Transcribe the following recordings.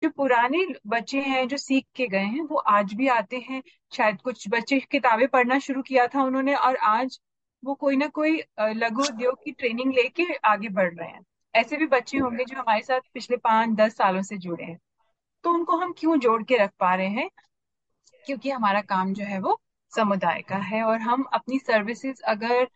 जो पुराने बच्चे हैं जो सीख के गए हैं वो आज भी आते हैं। शायद कुछ बच्चे किताबें पढ़ना शुरू किया था उन्होंने, और आज वो कोई ना कोई लघु उद्योग की ट्रेनिंग लेके आगे बढ़ रहे हैं। ऐसे भी बच्चे होंगे जो हमारे साथ पिछले 5-10 सालों से जुड़े हैं। तो उनको हम क्यों जोड़ के रख पा रहे हैं? क्योंकि हमारा काम जो है वो समुदाय का है, और हम अपनी सर्विसेज अगर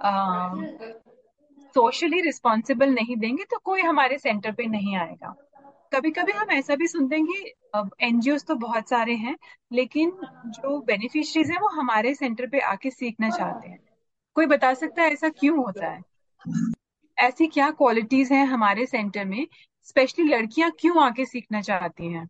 सोशली रिस्पॉन्सिबल नहीं देंगे तो कोई हमारे सेंटर पे नहीं आएगा। कभी कभी हम ऐसा भी सुनते हैं कि एनजीओ तो बहुत सारे हैं, लेकिन जो बेनिफिशरीज हैं वो हमारे सेंटर पे आके सीखना चाहते हैं। कोई बता सकता है ऐसा क्यों होता है? ऐसी क्या क्वालिटीज हैं हमारे सेंटर में, स्पेशली लड़कियां क्यों आके सीखना चाहती हैं?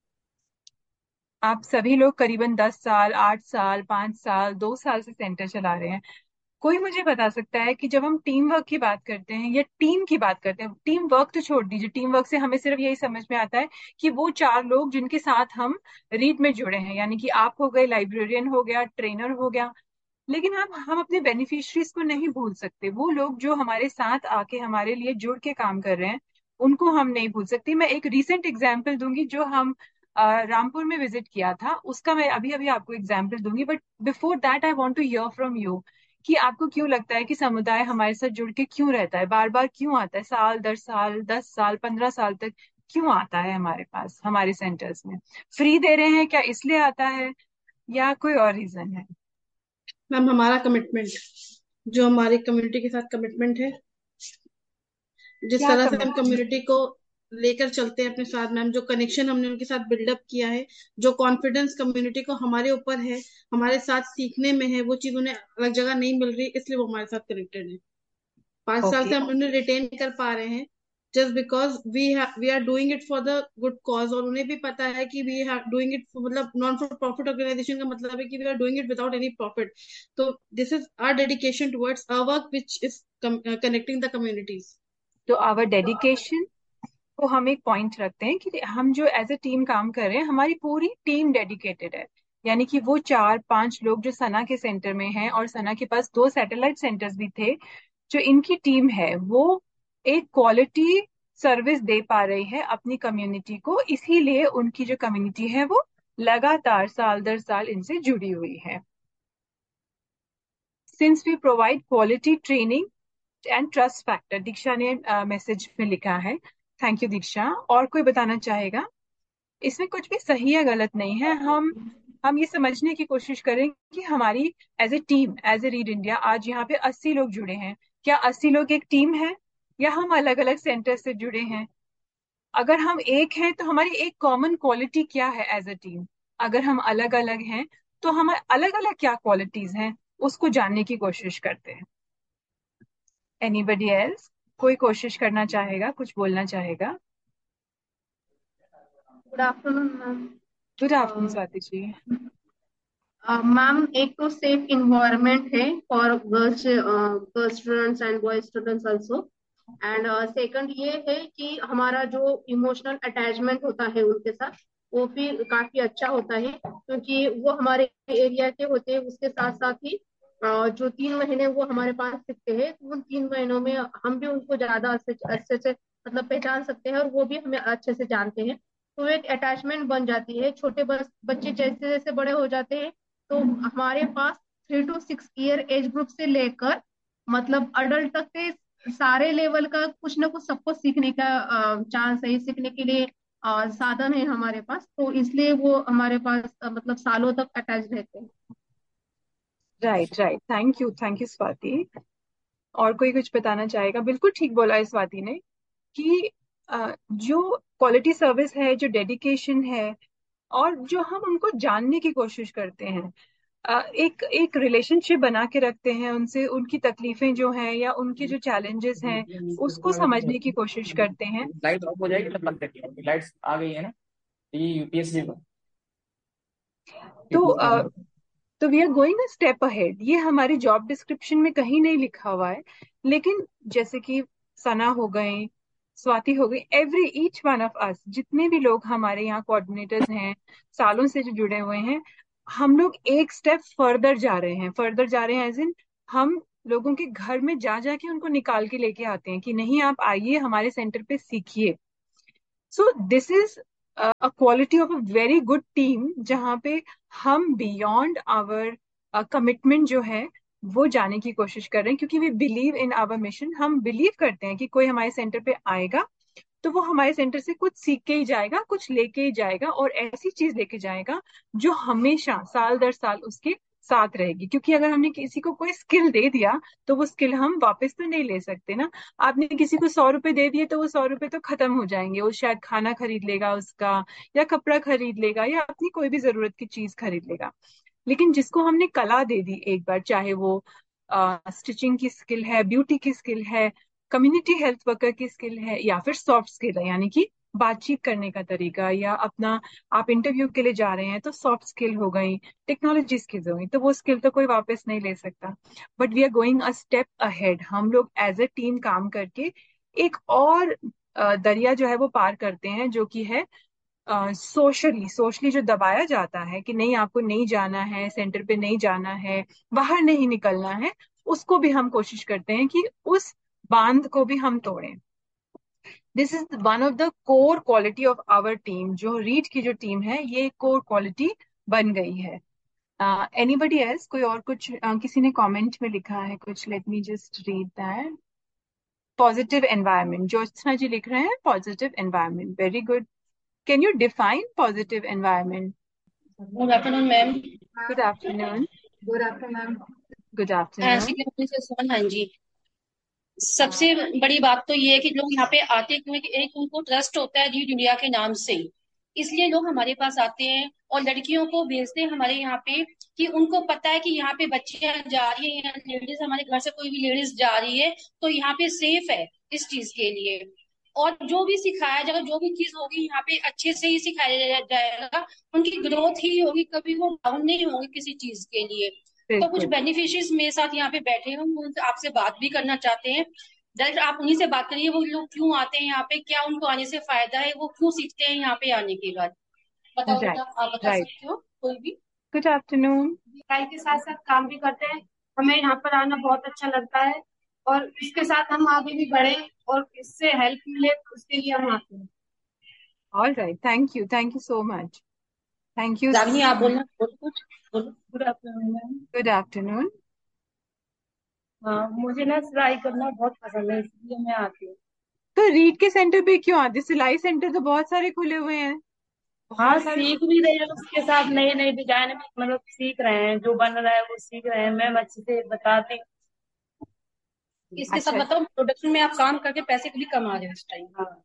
आप सभी लोग करीबन 10 साल, 8 साल, 5 साल, 2 साल से सेंटर चला रहे हैं। कोई मुझे बता सकता है कि जब हम टीम वर्क की बात करते हैं या टीम की बात करते हैं, टीम वर्क तो छोड़ दीजिए, टीम वर्क से हमें सिर्फ यही समझ में आता है कि वो 4 लोग जिनके साथ हम रीड में जुड़े हैं, यानी कि आप हो गए, लाइब्रेरियन हो गया, ट्रेनर हो गया। लेकिन हम अपने बेनिफिशरीज को नहीं भूल सकते। वो लोग जो हमारे साथ आके हमारे लिए जुड़ के काम कर रहे हैं, उनको हम नहीं भूल सकते। मैं एक रीसेंट एग्जाम्पल दूंगी। जो हम रामपुर में विजिट किया था उसका मैं अभी अभी आपको एग्जाम्पल दूंगी, but before that I want to here from you कि आपको क्यों लगता है कि समुदाय हमारे साथ जुड़ के क्यों रहता है, बार बार क्यों आता है, साल दर साल, 10 साल, 15 साल तक क्यों आता है हमारे पास, हमारे सेंटर्स में? फ्री दे रहे हैं क्या इसलिए आता है, या कोई और रीजन है? मैम हमारा कमिटमेंट, जो हमारी कम्युनिटी के साथ कमिटमेंट है, जिस क्या तरह से हम कमिटमेंट? कम्युनिटी को लेकर चलते हैं अपने साथ, मैम जो कनेक्शन हमने उनके साथ बिल्डअप किया है, जो कॉन्फिडेंस कम्युनिटी को हमारे ऊपर है, हमारे साथ सीखने में है, वो चीज उन्हें अलग जगह नहीं मिल रही, इसलिए वो हमारे साथ कनेक्टेड है। 5 साल ओके। से हम उन्हें रिटेन कर पा रहे हैं just because we are doing it for the good cause, और उन्हें भी पता है कि वी आर डूइंग इट, मतलब नॉन फॉर प्रॉफिट ऑर्गेनाइजेशन का मतलब है कि we are doing it without any profit. तो this is our dedication towards our work which is connecting the communities. तो आवर डेडिकेशन को हम एक पॉइंट रखते हैं कि हम जो एज ए टीम काम कर रहे हैं, हमारी पूरी टीम डेडिकेटेड है। यानी कि वो 4-5 लोग जो सना के सेंटर में हैं, और सना के पास 2 सैटेलाइट सेंटर्स भी थे, जो इनकी टीम है वो एक क्वालिटी सर्विस दे पा रही है अपनी कम्युनिटी को, इसीलिए उनकी जो कम्युनिटी है वो लगातार साल दर साल इनसे जुड़ी हुई है। Since we provide quality training and trust factor, दीक्षा ने मैसेज में लिखा है। थैंक यू दीक्षा। और कोई बताना चाहेगा? इसमें कुछ भी सही या गलत नहीं है। हम ये समझने की कोशिश करें कि हमारी as a team, as A read India, आज यहाँ पे 80 लोग जुड़े हैं। क्या 80 लोग एक टीम है, या हम अलग अलग सेंटर से जुड़े हैं? अगर हम एक हैं तो हमारी एक कॉमन क्वालिटी क्या है एज अ टीम? अगर हम अलग अलग हैं तो हमारे अलग अलग क्या क्वालिटीज हैं, उसको जानने की कोशिश करते हैं। Anybody else? कोई कोशिश करना चाहेगा, कुछ बोलना चाहेगा? Good afternoon ma'am. Good afternoon Swati ji. Ma'am एक तो सेफ इन्वायरमेंट है for girls, girl students and boy students also. And second ये है कि हमारा जो इमोशनल अटैचमेंट होता है उनके साथ, वो भी काफी अच्छा होता है, क्योंकि वो हमारे एरिया के होते हैं। उसके साथ साथ ही जो 3 महीने वो हमारे पास सिखते हैं, तो उन 3 महीनों में हम भी उनको ज्यादा अच्छे अच्छे से मतलब पहचान सकते हैं, और वो भी हमें अच्छे से जानते हैं। तो एक अटैचमेंट बन जाती है। छोटे बच्चे जैसे जैसे बड़े हो जाते हैं, तो हमारे पास 3 to 6 ईयर एज ग्रुप से लेकर मतलब अडल्ट तक के सारे लेवल का कुछ ना कुछ सबको सीखने का चांस है, सीखने के लिए साधन है हमारे पास। तो इसलिए वो हमारे पास मतलब सालों तक अटैच रहते हैं। Right, right. Thank you Swati. और कोई कुछ बताना चाहेगा? बिल्कुल ठीक बोला है स्वाति ने कि जो क्वालिटी सर्विस है, जो डेडिकेशन है, और जो हम उनको जानने की कोशिश करते हैं, एक एक रिलेशनशिप बना के रखते हैं उनसे, उनकी तकलीफें जो हैं या उनके जो चैलेंजेस हैं उसको समझने की कोशिश करते हैं। लाइट ऑफ हो जाएगी तब बंद करके, लाइट्स आ गई है ना, तो ये यूपीएससी को। तो तो we are going a step ahead. ये हमारी जॉब डिस्क्रिप्शन में कहीं नहीं लिखा हुआ है, लेकिन जैसे कि सना हो गए, स्वाति हो गई, every each one of us, जितने भी लोग हमारे यहाँ कोऑर्डिनेटर्स हैं, सालों से जो जुड़े हुए हैं, हम लोग एक स्टेप फर्दर जा रहे हैं। फर्दर जा रहे हैं एज इन, हम लोगों के घर में जा जाके उनको निकाल के लेके आते हैं कि नहीं, आप आइए हमारे सेंटर पे सीखिए। So this is a quality of a very good team, जहाँ पे हम बियॉन्ड आवर कमिटमेंट जो है वो जाने की कोशिश कर रहे हैं, क्योंकि we believe in our mission. हम बिलीव करते हैं कि कोई हमारे सेंटर पे आएगा तो वो हमारे सेंटर से कुछ सीख के ही जाएगा, कुछ लेके ही जाएगा, और ऐसी चीज लेके जाएगा जो हमेशा साल दर साल उसके साथ रहेगी। क्योंकि अगर हमने किसी को कोई स्किल दे दिया तो वो स्किल हम वापस तो नहीं ले सकते ना। आपने किसी को 100 रुपए दे दिए तो वो 100 रुपए तो खत्म हो जाएंगे। वो शायद खाना खरीद लेगा उसका, या कपड़ा खरीद लेगा, या अपनी कोई भी जरूरत की चीज खरीद लेगा। लेकिन जिसको हमने कला दे दी एक बार, चाहे वो स्टिचिंग की स्किल है, ब्यूटी की स्किल है, कम्युनिटी हेल्थ वर्कर की स्किल है, या फिर सॉफ्ट स्किल है, यानी कि बातचीत करने का तरीका, या अपना आप इंटरव्यू के लिए जा रहे हैं तो सॉफ्ट स्किल हो गई, टेक्नोलॉजी स्किल्स हो गई, तो वो स्किल तो कोई वापस नहीं ले सकता। But we are going a step ahead. हम लोग एज ए टीम काम करके एक और दरिया जो है वो पार करते हैं, जो कि है सोशली सोशली जो दबाया जाता है कि नहीं आपको नहीं जाना है, सेंटर पे नहीं जाना है, बाहर नहीं निकलना है, उसको भी हम कोशिश करते हैं कि उस बांध को भी हम तोड़ें। This is one of the core quality of our team. जो रीड की जो टीम है ये कोर क्वालिटी बन गई है। एनीबडी एल्स, कोई और कुछ किसी ने कमेंट में लिखा है कुछ, let me just read that. Positive environment, Jyotsna जी लिख रहे हैं positive environment, very good. Can you define positive environment? Good afternoon ma'am. Good afternoon. Good afternoon ma'am. Good afternoon. हाँ जी। सबसे बड़ी बात तो ये है कि लोग यहाँ पे आते क्योंकि एक उनको ट्रस्ट होता है रीड इंडिया के नाम से, इसलिए लोग हमारे पास आते हैं और लड़कियों को भेजते हैं हमारे यहाँ पे कि उनको पता है कि यहाँ पे बच्चियां जा रही हैं, लेडीज हमारे घर से कोई भी लेडीज जा रही है तो यहाँ पे सेफ है इस चीज के लिए। और जो भी सिखाया जाएगा, जो भी चीज होगी यहाँ पे अच्छे से ही सिखाया जाएगा, उनकी ग्रोथ ही होगी, कभी वो डाउन नहीं होंगे किसी चीज के लिए। तो कुछ बिल्कुल। बेनिफिशियरीज मेरे साथ यहाँ पे बैठे हैं, हम उनसे आपसे बात भी करना चाहते हैं। डायरेक्ट आप उन्हीं से बात करिए, वो लोग क्यों आते हैं यहाँ पे, क्या उनको आने से फायदा है, वो क्यों सीखते हैं यहाँ पे आने के बाद। बताओ राइट। बेटा, आप बता राइट। सकते हो कोई भी। Good afternoon. पढ़ाई के साथ साथ काम भी करते हैं। हमें यहाँ पर आना बहुत अच्छा लगता है और इसके साथ हम आगे भी बढ़े और इससे हेल्प मिले तो उसके लिए हम आते हैं। All right, thank you so much. Thank you. Ragini आप बोलना, बोलो कुछ, बोलो। Good afternoon ma'am. Good afternoon. हाँ, मुझे ना सिलाई करना बहुत पसंद है, इसलिए मैं आती हूँ। तो रीड के सेंटर पे क्यों आते? सिलाई सेंटर तो बहुत सारे खुले हुए हैं, हाँ, बहुत सारे। सीख भी रहे हैं, उसके साथ नए नए डिजाइन भी मतलब सीख रहे हैं, जो बन रहा है वो सीख रहे हैं, मैम अच्छे से बताते हैं। इसके साथ अच्छा। बताओ, प्रोडक्शन में आप काम करके पैसे भी कमा रहे हो इस टाइम। हाँ,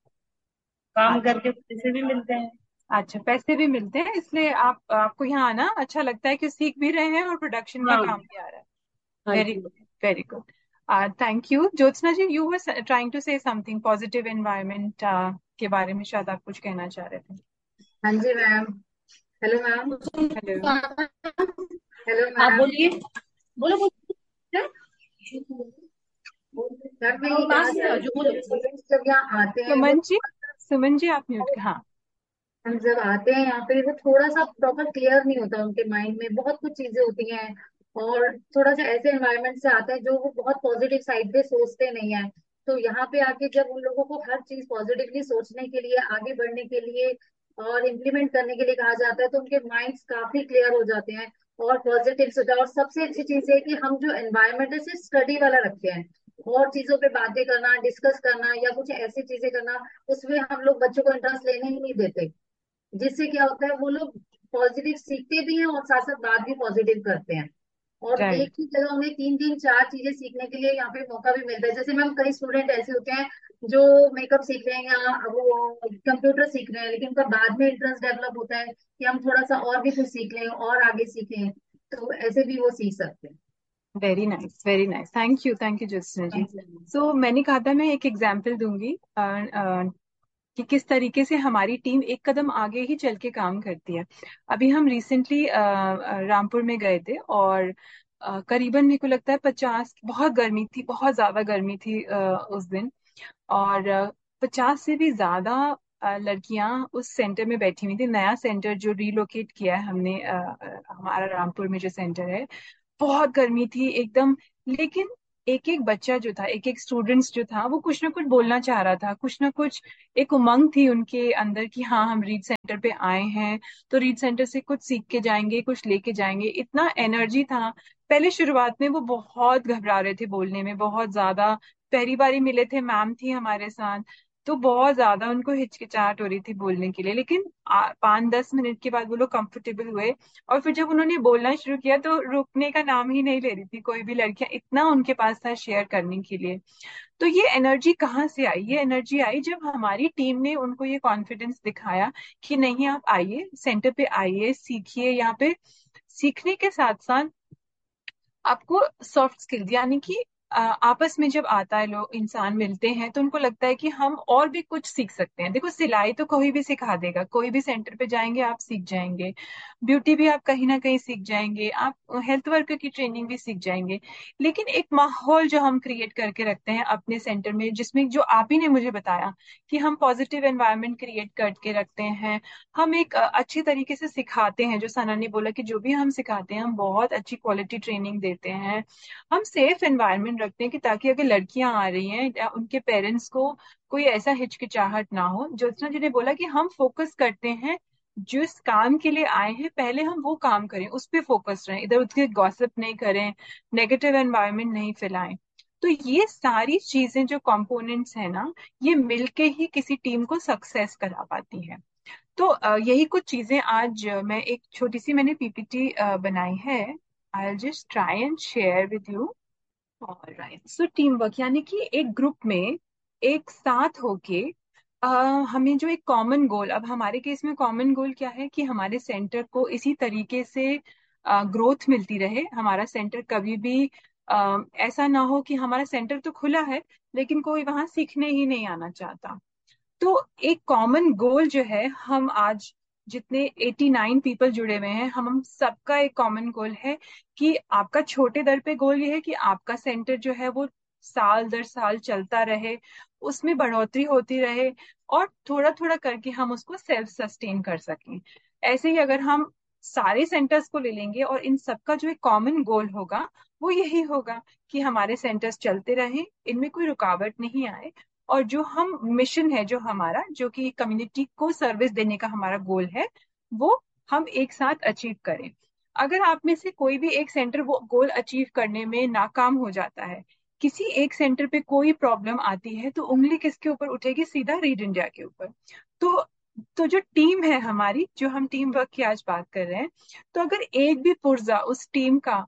काम अच्छा। करके पैसे भी मिलते हैं। अच्छा, पैसे भी मिलते हैं, इसलिए आप आपको यहाँ आना अच्छा लगता है कि सीख भी रहे हैं और प्रोडक्शन का हाँ। काम भी आ रहा है। हाँ very ji. Good, very good. Thank you. Jyotsna ji, you were trying to से समथिंग पॉजिटिव एनवायरनमेंट के बारे में, शायद आप कुछ कहना चाह रहे थे। हाँ जी ma'am. Hello ma'am. Hello. Hello आप मैम। बोलिए, बोलो बोलो। सर मैं ये पास कहना में चाह आओ, रही जो थी बोलो। कि स्टूडेंट्स जब यहाँ आते हैं वो, सुमन जी, सुमन जी आप म्यूट। हाँ। हम जब आते हैं यहाँ पे वो थोड़ा सा प्रॉपर क्लियर नहीं होता, उनके माइंड में बहुत कुछ चीजें होती हैं और थोड़ा सा ऐसे एनवायरनमेंट से आते हैं जो वो बहुत पॉजिटिव साइड पे सोचते नहीं है। तो यहाँ पे आके जब उन लोगों को हर चीज पॉजिटिवली सोचने के लिए, आगे बढ़ने के लिए और इम्प्लीमेंट करने के लिए कहा जाता है तो उनके माइंड्स काफी क्लियर हो जाते हैं और पॉजिटिव होता है। और सबसे अच्छी चीज है कि हम जो एनवायरनमेंट है सिर्फ स्टडी वाला रखते हैं, और चीजों पे बातें करना, डिस्कस करना या कुछ ऐसी चीजें करना, उसमें हम लोग बच्चों को इंटरेस्ट लेने ही नहीं देते। जिससे क्या होता है वो लोग पॉजिटिव सीखते भी हैं और साथ साथ बात भी पॉजिटिव करते हैं। और राइट। एक ही जगह उन्हें तीन तीन चार चीजें सीखने के लिए यहाँ पे मौका भी मिलता है। जैसे मैम कई स्टूडेंट ऐसे होते हैं जो मेकअप सीख रहे हैं या वो कंप्यूटर सीख रहे हैं, लेकिन उनका बाद में इंटरेस्ट डेवलप होता है कि हम थोड़ा सा और भी कुछ सीख लें और आगे सीखें, तो ऐसे भी वो सीख सकते हैं। Very nice, very nice. Thank you Jyotsna जी। सो मैंने कहा था मैं एक एग्जाम्पल दूंगी कि किस तरीके से हमारी टीम एक कदम आगे ही चल के काम करती है। अभी हम रिसेंटली रामपुर में गए थे, और करीबन मेरे को लगता है 50, बहुत गर्मी थी, बहुत ज्यादा गर्मी थी उस दिन। और 50 से भी ज्यादा लड़कियां उस सेंटर में बैठी हुई थी। नया सेंटर जो रिलोकेट किया है हमने, हमारा रामपुर में जो सेंटर है, बहुत गर्मी थी एकदम। लेकिन एक एक बच्चा जो था, एक एक स्टूडेंट्स जो था, वो कुछ ना कुछ बोलना चाह रहा था, कुछ ना कुछ एक उमंग थी उनके अंदर कि हाँ हम रीड सेंटर पे आए हैं तो रीड सेंटर से कुछ सीख के जाएंगे, कुछ लेके जाएंगे, इतना एनर्जी था। पहले शुरुआत में वो बहुत घबरा रहे थे बोलने में, बहुत ज्यादा। पहली बारी मिले थे, मैम थी हमारे साथ, तो बहुत ज्यादा उनको हिचकिचाहट हो रही थी बोलने के लिए। लेकिन 5-10 मिनट के बाद वो लोग कंफर्टेबल हुए, और फिर जब उन्होंने बोलना शुरू किया तो रुकने का नाम ही नहीं ले रही थी कोई भी लड़कियां, इतना उनके पास था शेयर करने के लिए। तो ये एनर्जी कहाँ से आई? ये एनर्जी आई जब हमारी टीम ने उनको ये कॉन्फिडेंस दिखाया कि नहीं आप आइए, सेंटर पे आइए, सीखिए। यहाँ पे सीखने के साथ साथ आपको सॉफ्ट स्किल्स, यानी कि आपस में जब आता है, लोग इंसान मिलते हैं तो उनको लगता है कि हम और भी कुछ सीख सकते हैं। देखो सिलाई तो कोई भी सिखा देगा, कोई भी सेंटर पे जाएंगे आप सीख जाएंगे, ब्यूटी भी आप कहीं ना कहीं सीख जाएंगे, आप हेल्थ वर्कर की ट्रेनिंग भी सीख जाएंगे। लेकिन एक माहौल जो हम क्रिएट करके रखते हैं अपने सेंटर में, जिसमें जो आप ही ने मुझे बताया कि हम पॉजिटिव एनवायरनमेंट क्रिएट करके रखते हैं, हम एक अच्छी तरीके से सिखाते हैं, जो सना ने बोला कि जो भी हम सिखाते हैं हम बहुत अच्छी क्वालिटी ट्रेनिंग देते हैं, हम सेफ एनवायरनमेंट रखते हैं कि ताकि अगर लड़कियां आ रही हैं या उनके पेरेंट्स को कोई ऐसा हिचकिचाहट ना हो। ज्योत्सना जी ने बोला कि हम फोकस करते हैं, जिस काम के लिए आए हैं पहले हम वो काम करें, उस पर फोकस रहें, इधर उधर गॉसिप नहीं करें, नेगेटिव एनवायरनमेंट नहीं फैलाएं। तो ये सारी चीजें जो कंपोनेंट्स है ना, ये मिलके ही किसी टीम को सक्सेस करा पाती है। तो यही कुछ चीजें आज मैं एक छोटी सी मैंने पीपीटी बनाई है, I will just try and share with you. Alright, so team work यानी कि एक ग्रुप में एक साथ होके अ, हमें जो एक कॉमन गोल, अब हमारे केस में कॉमन गोल क्या है कि हमारे सेंटर को इसी तरीके से ग्रोथ मिलती रहे, हमारा सेंटर कभी भी ऐसा ना हो कि हमारा सेंटर तो खुला है लेकिन कोई वहां सीखने ही नहीं आना चाहता। तो एक कॉमन गोल जो है, हम आज जितने 89 पीपल जुड़े हुए हैं, हम सबका एक कॉमन गोल है कि आपका छोटे दर पे गोल ये है कि आपका सेंटर जो है वो साल दर साल चलता रहे, उसमें बढ़ोतरी होती रहे, और थोड़ा थोड़ा करके हम उसको सेल्फ सस्टेन कर सकें। ऐसे ही अगर हम सारे सेंटर्स को ले लेंगे और इन सबका जो एक कॉमन गोल होगा वो यही होगा कि हमारे सेंटर्स चलते रहें, इनमें कोई रुकावट नहीं आए, और जो हम मिशन है जो हमारा, जो कि कम्युनिटी को सर्विस देने का हमारा गोल है, वो हम एक साथ अचीव करें। अगर आप में से कोई भी एक सेंटर वो गोल अचीव करने में नाकाम हो जाता है, किसी एक सेंटर पे कोई प्रॉब्लम आती है, तो उंगली किसके ऊपर उठेगी? सीधा रीड इंडिया के ऊपर। तो तो जो टीम है हमारी, जो हम टीम वर्क की आज बात कर रहे हैं, तो अगर एक भी पुर्जा उस टीम का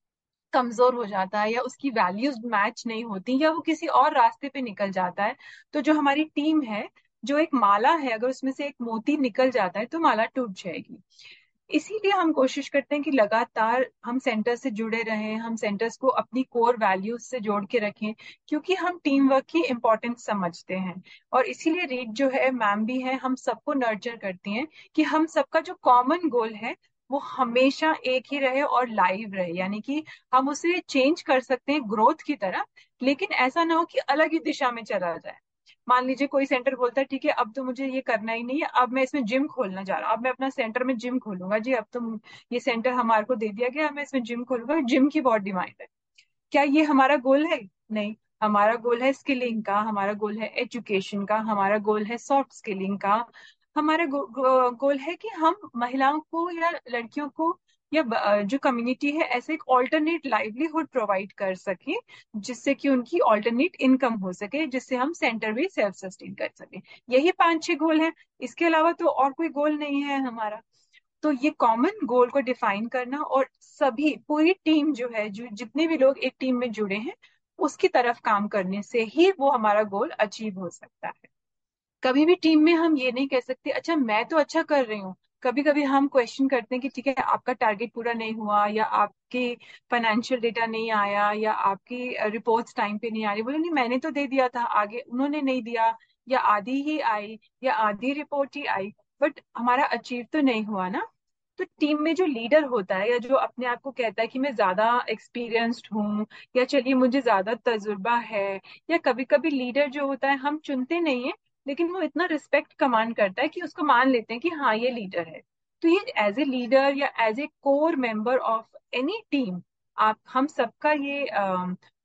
कमजोर हो जाता है, या उसकी वैल्यूज मैच नहीं होती, या वो किसी और रास्ते पे निकल जाता है, तो जो हमारी टीम है, जो एक माला है, अगर उसमें से एक मोती निकल जाता है तो माला टूट जाएगी। इसीलिए हम कोशिश करते हैं कि लगातार हम सेंटर से जुड़े रहें, हम सेंटर्स को अपनी कोर वैल्यूज से जोड़ के रखें, क्योंकि हम टीम वर्क की इम्पोर्टेंस समझते हैं। और इसीलिए रीड जो है, मैम भी है, हम सबको नर्चर करती हैं कि हम सबका जो कॉमन गोल है वो हमेशा एक ही रहे और लाइव रहे, यानी कि हम उसे चेंज कर सकते हैं ग्रोथ की तरफ, लेकिन ऐसा ना हो कि अलग ही दिशा में चला जाए। मान लीजिए कोई सेंटर बोलता है ठीक है अब तो मुझे ये करना ही नहीं है, अब मैं इसमें जिम खोलना चाह रहा हूँ, अब मैं अपना सेंटर में जिम खोलूंगा जी, अब तो ये सेंटर हमारे को दे दिया गया, अब मैं इसमें जिम खोलूंगा, जिम की बहुत डिमांड है। क्या ये हमारा गोल है? नहीं। हमारा गोल है स्किलिंग का, हमारा गोल है एजुकेशन का, हमारा गोल है सॉफ्ट स्किलिंग का, हमारा गोल है कि हम महिलाओं को या लड़कियों को या जो कम्युनिटी है, ऐसे एक ऑल्टरनेट लाइवलीहुड प्रोवाइड कर सके, जिससे कि उनकी ऑल्टरनेट इनकम हो सके, जिससे हम सेंटर भी सेल्फ सस्टेन कर सके। यही 5-6 गोल हैं, इसके अलावा तो और कोई गोल नहीं है हमारा। तो ये कॉमन गोल को डिफाइन करना, और सभी पूरी टीम जो है, जो जितने भी लोग एक टीम में जुड़े हैं, उसकी तरफ काम करने से ही वो हमारा गोल अचीव हो सकता है। कभी भी टीम में हम ये नहीं कह सकते अच्छा मैं तो अच्छा कर रही हूँ। कभी कभी हम क्वेश्चन करते हैं कि ठीक है आपका टारगेट पूरा नहीं हुआ, या आपके फाइनेंशियल डेटा नहीं आया, या आपकी रिपोर्ट्स टाइम पे नहीं आ रही, बोले नहीं मैंने तो दे दिया था, आगे उन्होंने नहीं दिया, या आधी ही आई, या आधी रिपोर्ट ही आई, बट हमारा अचीव तो नहीं हुआ ना। तो टीम में जो लीडर होता है, या जो अपने आप को कहता है कि मैं ज्यादा एक्सपीरियंस्ड हूँ, या चलिए मुझे ज्यादा तजुर्बा है, या कभी कभी लीडर जो होता है हम चुनते नहीं है, लेकिन वो इतना रिस्पेक्ट कमांड करता है कि उसको मान लेते हैं कि हाँ ये लीडर है। तो ये एज ए लीडर या as a core member of any team, आप हम सबका ये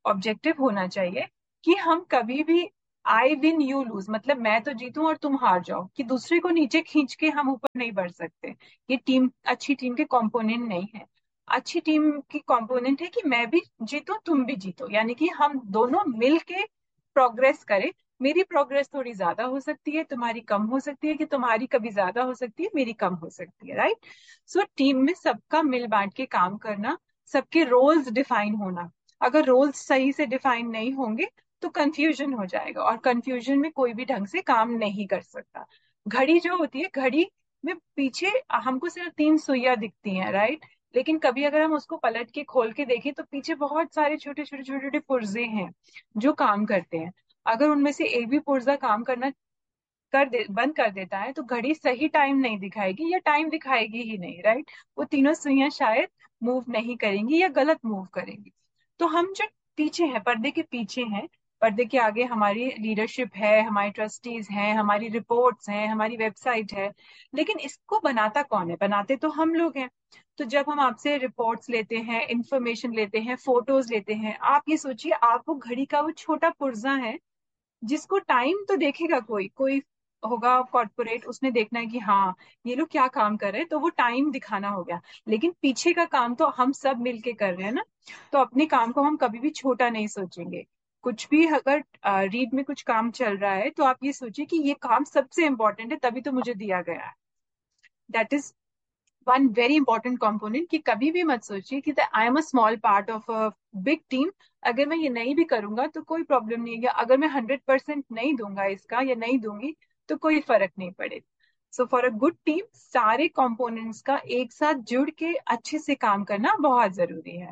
ऑब्जेक्टिव होना चाहिए कि हम कभी भी आई विन यू लूज, मतलब मैं तो जीतूं और तुम हार जाओ, कि दूसरे को नीचे खींच के हम ऊपर नहीं बढ़ सकते। ये टीम, अच्छी टीम के कंपोनेंट नहीं है। अच्छी टीम की कंपोनेंट है कि मैं भी जीतूं तुम भी जीतो, यानी कि हम दोनों मिल के प्रोग्रेस करें। मेरी प्रोग्रेस थोड़ी ज्यादा हो सकती है, तुम्हारी कम हो सकती है, कि तुम्हारी कभी ज्यादा हो सकती है, मेरी कम हो सकती है, राइट। सो टीम में सबका मिल बांट के काम करना, सबके रोल्स डिफाइन होना। अगर रोल्स सही से डिफाइन नहीं होंगे तो कंफ्यूजन हो जाएगा, और कंफ्यूजन में कोई भी ढंग से काम नहीं कर सकता। घड़ी जो होती है, घड़ी में पीछे हमको सिर्फ 3 सुइयां दिखती हैं, राइट। लेकिन कभी अगर हम उसको पलट के खोल के देखें तो पीछे बहुत सारे छोटे छोटे छोटे छोटे पुर्जे हैं जो काम करते हैं। अगर उनमें से एक भी पुर्जा काम करना बंद कर देता है तो घड़ी सही टाइम नहीं दिखाएगी, या टाइम दिखाएगी ही नहीं, राइट। वो तीनों सुइयां शायद मूव नहीं करेंगी या गलत मूव करेंगी। तो हम जो पीछे हैं, पर्दे के पीछे हैं, पर्दे के आगे हमारी लीडरशिप है, हमारी ट्रस्टीज हैं, हमारी रिपोर्ट्स हैं, हमारी वेबसाइट है। लेकिन इसको बनाता कौन है? बनाते तो हम लोग हैं। तो जब हम आपसे रिपोर्ट्स लेते हैं, इंफॉर्मेशन लेते हैं, फोटोज लेते हैं, आप ये सोचिए आप वो घड़ी का वो छोटा पुर्जा है जिसको टाइम तो देखेगा कोई कोई होगा कॉर्पोरेट, उसने देखना है कि हाँ ये लोग क्या काम कर रहे हैं, तो वो टाइम दिखाना हो गया। लेकिन पीछे का काम तो हम सब मिलके कर रहे हैं ना। तो अपने काम को हम कभी भी छोटा नहीं सोचेंगे। कुछ भी अगर रीड में कुछ काम चल रहा है तो आप ये सोचिए कि ये काम सबसे इंपॉर्टेंट है, तभी तो मुझे दिया गया है। That is one very important component, कि कभी भी मत सोचिए कि I am a small part of a big team. अगर मैं ये नहीं भी करूंगा तो कोई प्रॉब्लम नहीं है, या अगर मैं 100% नहीं दूंगा इसका या नहीं दूंगी तो कोई फर्क नहीं पड़ेगा। So for a good team सारे कंपोनेंट्स का एक साथ जुड़ के अच्छे से काम करना बहुत जरूरी है।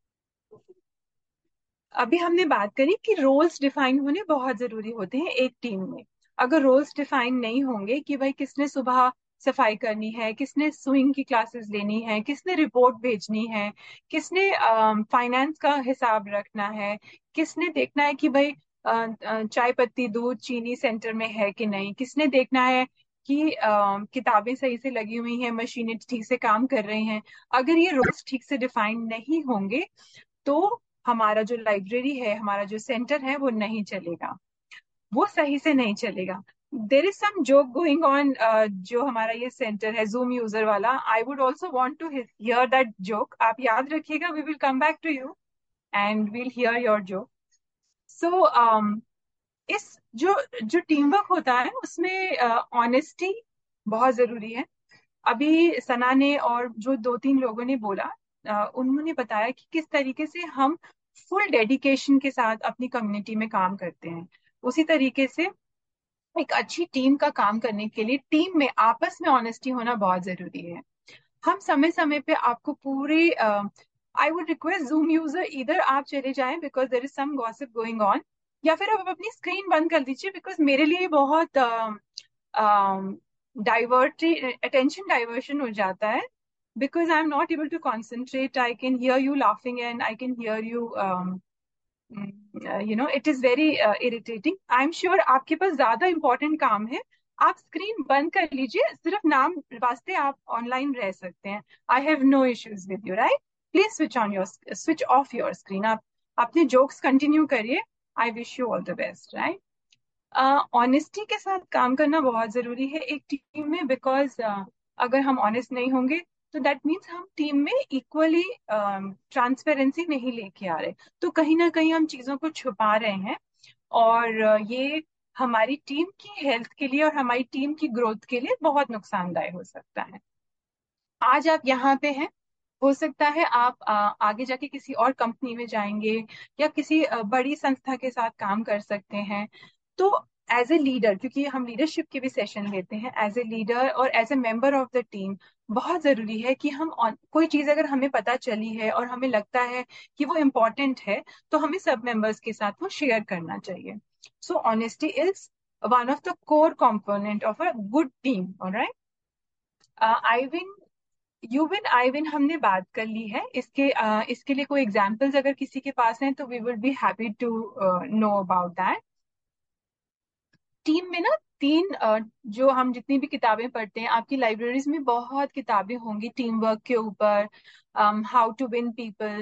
अभी हमने बात करी कि रोल्स डिफाइन होने बहुत जरूरी होते हैं एक टीम में। अगर रोल्स डिफाइन नहीं होंगे कि भाई किसने सुबह सफाई करनी है, किसने स्विंग की क्लासेस लेनी है, किसने रिपोर्ट भेजनी है, किसने फाइनेंस का हिसाब रखना है, किसने देखना है कि भाई चाय पत्ती दूध चीनी सेंटर में है कि नहीं, किसने देखना है कि किताबें सही से लगी हुई हैं, मशीनें ठीक से काम कर रही हैं। अगर ये रोल्स ठीक से डिफाइन नहीं होंगे तो हमारा जो लाइब्रेरी है, हमारा जो सेंटर है, वो नहीं चलेगा, वो सही से नहीं चलेगा। There is some joke going on. जो हमारा ये सेंटर है जूम यूजर वाला, I would also want to here that joke. आप याद रखिएगा, we will come back to you and we'll here your joke. सो इस जो जो टीम वर्क होता है उसमें ऑनेस्टी बहुत जरूरी है। अभी सना ने और जो 2-3 लोगों ने बोला, उन्होंने बताया कि किस तरीके से हम फुल डेडिकेशन के साथ अपनी कम्युनिटी में काम करते हैं। उसी तरीके से एक अच्छी टीम का काम करने के लिए टीम में आपस में ऑनेस्टी होना बहुत जरूरी है। हम समय समय पे आपको पूरे I would request zoom user, इधर आप चले जाएं because there is some gossip going on, या फिर आप अपनी स्क्रीन बंद कर दीजिए बिकॉज मेरे लिए बहुत डाइवर्टी अटेंशन डाइवर्शन हो जाता है। because I'm not able to concentrate. I can hear you laughing and I can hear you, it is very irritating. I'm sure आपके पास ज्यादा इंपॉर्टेंट काम है। आप स्क्रीन बंद कर लीजिए, सिर्फ नाम वास्ते आप ऑनलाइन रह सकते हैं। I have no issues with you, right. Please switch off your screen. आप अपने जोक्स कंटिन्यू करिए। I wish you all the best, right. Honesty के साथ काम करना बहुत जरूरी है एक टीम में, बिकॉज अगर हम ऑनेस्ट नहीं होंगे तो दैट मीन्स हम टीम में इक्वली ट्रांसपेरेंसी नहीं लेके आ रहे। तो कहीं ना कहीं हम चीजों को छुपा रहे हैं, और ये हमारी टीम की हेल्थ के लिए और हमारी टीम की ग्रोथ के लिए बहुत नुकसानदायक हो सकता है। आज आप यहाँ पे हैं, हो सकता है आप आगे जाके किसी और कंपनी में जाएंगे या किसी बड़ी संस्था के साथ काम कर सकते हैं। तो एज ए लीडर, क्योंकि हम लीडरशिप के भी सेशन लेते हैं, एज ए लीडर और as a member of the team बहुत जरूरी है कि हम कोई चीज अगर हमें पता चली है और हमें लगता है कि वो इम्पोर्टेंट है तो हमें सब मेंबर्स के साथ वो शेयर करना चाहिए। सो honesty is one of the core component of a good team, alright. I win you win I win हमने बात कर ली है। इसके लिए कोई एग्जाम्पल्स अगर किसी के पास हैं तो we will be happy to know about that. Team में ना जो हम जितनी भी किताबें पढ़ते हैं, आपकी लाइब्रेरीज में बहुत किताबें होंगी टीम वर्क के ऊपर, हाउ टू विन पीपल,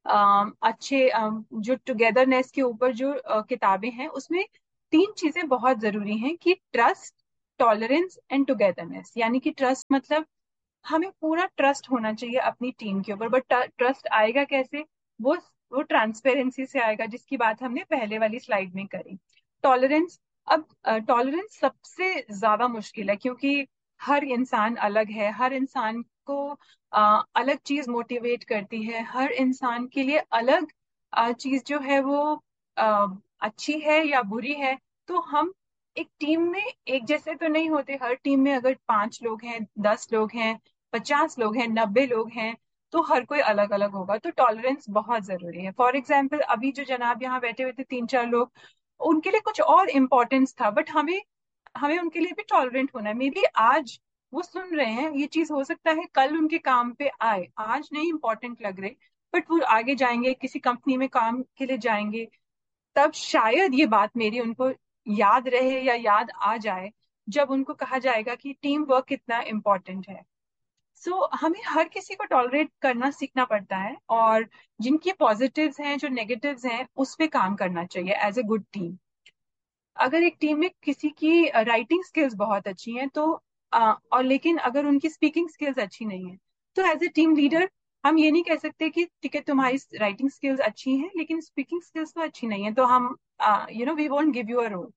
अच्छे जो टुगेदरनेस के ऊपर जो किताबें हैं उसमें तीन चीजें बहुत जरूरी हैं कि ट्रस्ट, टॉलरेंस एंड टुगेदरनेस। यानी कि ट्रस्ट मतलब हमें पूरा ट्रस्ट होना चाहिए अपनी टीम के ऊपर, बट ट्रस्ट आएगा कैसे? वो वो ट्रांसपेरेंसी से आएगा, जिसकी बात हमने पहले वाली स्लाइड में करी। टॉलरेंस, अब टॉलरेंस सबसे ज्यादा मुश्किल है क्योंकि हर इंसान अलग है, हर इंसान को अलग चीज मोटिवेट करती है, हर इंसान के लिए अलग चीज जो है वो अ, अच्छी है या बुरी है। तो हम एक टीम में एक जैसे तो नहीं होते। हर टीम में अगर 5 लोग हैं, 10 लोग हैं, 50 लोग हैं, 90 लोग हैं, तो हर कोई अलग अलग होगा। तो टॉलरेंस बहुत जरूरी है। फॉर एग्जाम्पल अभी जो जनाब यहाँ बैठे हुए थे 3-4 लोग, उनके लिए कुछ और इम्पोर्टेंस था, बट हमें हमें उनके लिए भी टॉलरेंट होना है। मे बी आज वो सुन रहे हैं, ये चीज हो सकता है कल उनके काम पे आए, आज नहीं इम्पोर्टेंट लग रहे, बट वो आगे जाएंगे, किसी कंपनी में काम के लिए जाएंगे, तब शायद ये बात मेरी उनको याद रहे या याद आ जाए, जब उनको कहा जाएगा कि टीम वर्क कितना इम्पोर्टेंट है। सो हमें हर किसी को टॉलरेट करना सीखना पड़ता है, और जिनकी पॉजिटिव्स हैं, जो नेगेटिव्स हैं, उस पे काम करना चाहिए एज ए गुड टीम। अगर एक टीम में किसी की राइटिंग स्किल्स बहुत अच्छी हैं तो और लेकिन अगर उनकी स्पीकिंग स्किल्स अच्छी नहीं है, तो एज ए टीम लीडर हम ये नहीं कह सकते कि ठीक है तुम्हारी राइटिंग स्किल्स अच्छी हैं लेकिन स्पीकिंग स्किल्स तो अच्छी नहीं है, तो हम we won't give you a role.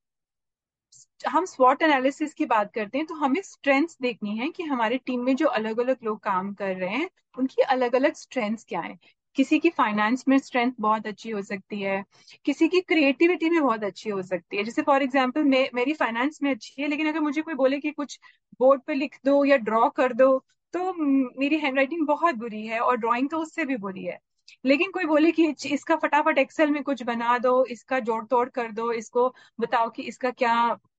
हम स्वॉट एनालिसिस की बात करते हैं तो हमें स्ट्रेंथ्स देखनी है कि हमारे टीम में जो अलग अलग लोग काम कर रहे हैं उनकी अलग अलग स्ट्रेंथ्स क्या है। किसी की फाइनेंस में स्ट्रेंथ बहुत अच्छी हो सकती है, किसी की क्रिएटिविटी में बहुत अच्छी हो सकती है। जैसे फॉर एग्जांपल मेरी फाइनेंस में अच्छी है, लेकिन अगर मुझे कोई बोले कि कुछ बोर्ड पे लिख दो या ड्रॉ कर दो, तो मेरी हैंडराइटिंग बहुत बुरी है और ड्राइंग तो उससे भी बुरी है। लेकिन कोई बोले कि इसका फटाफट एक्सेल में कुछ बना दो, इसका जोड़ तोड़ कर दो, इसको बताओ कि इसका क्या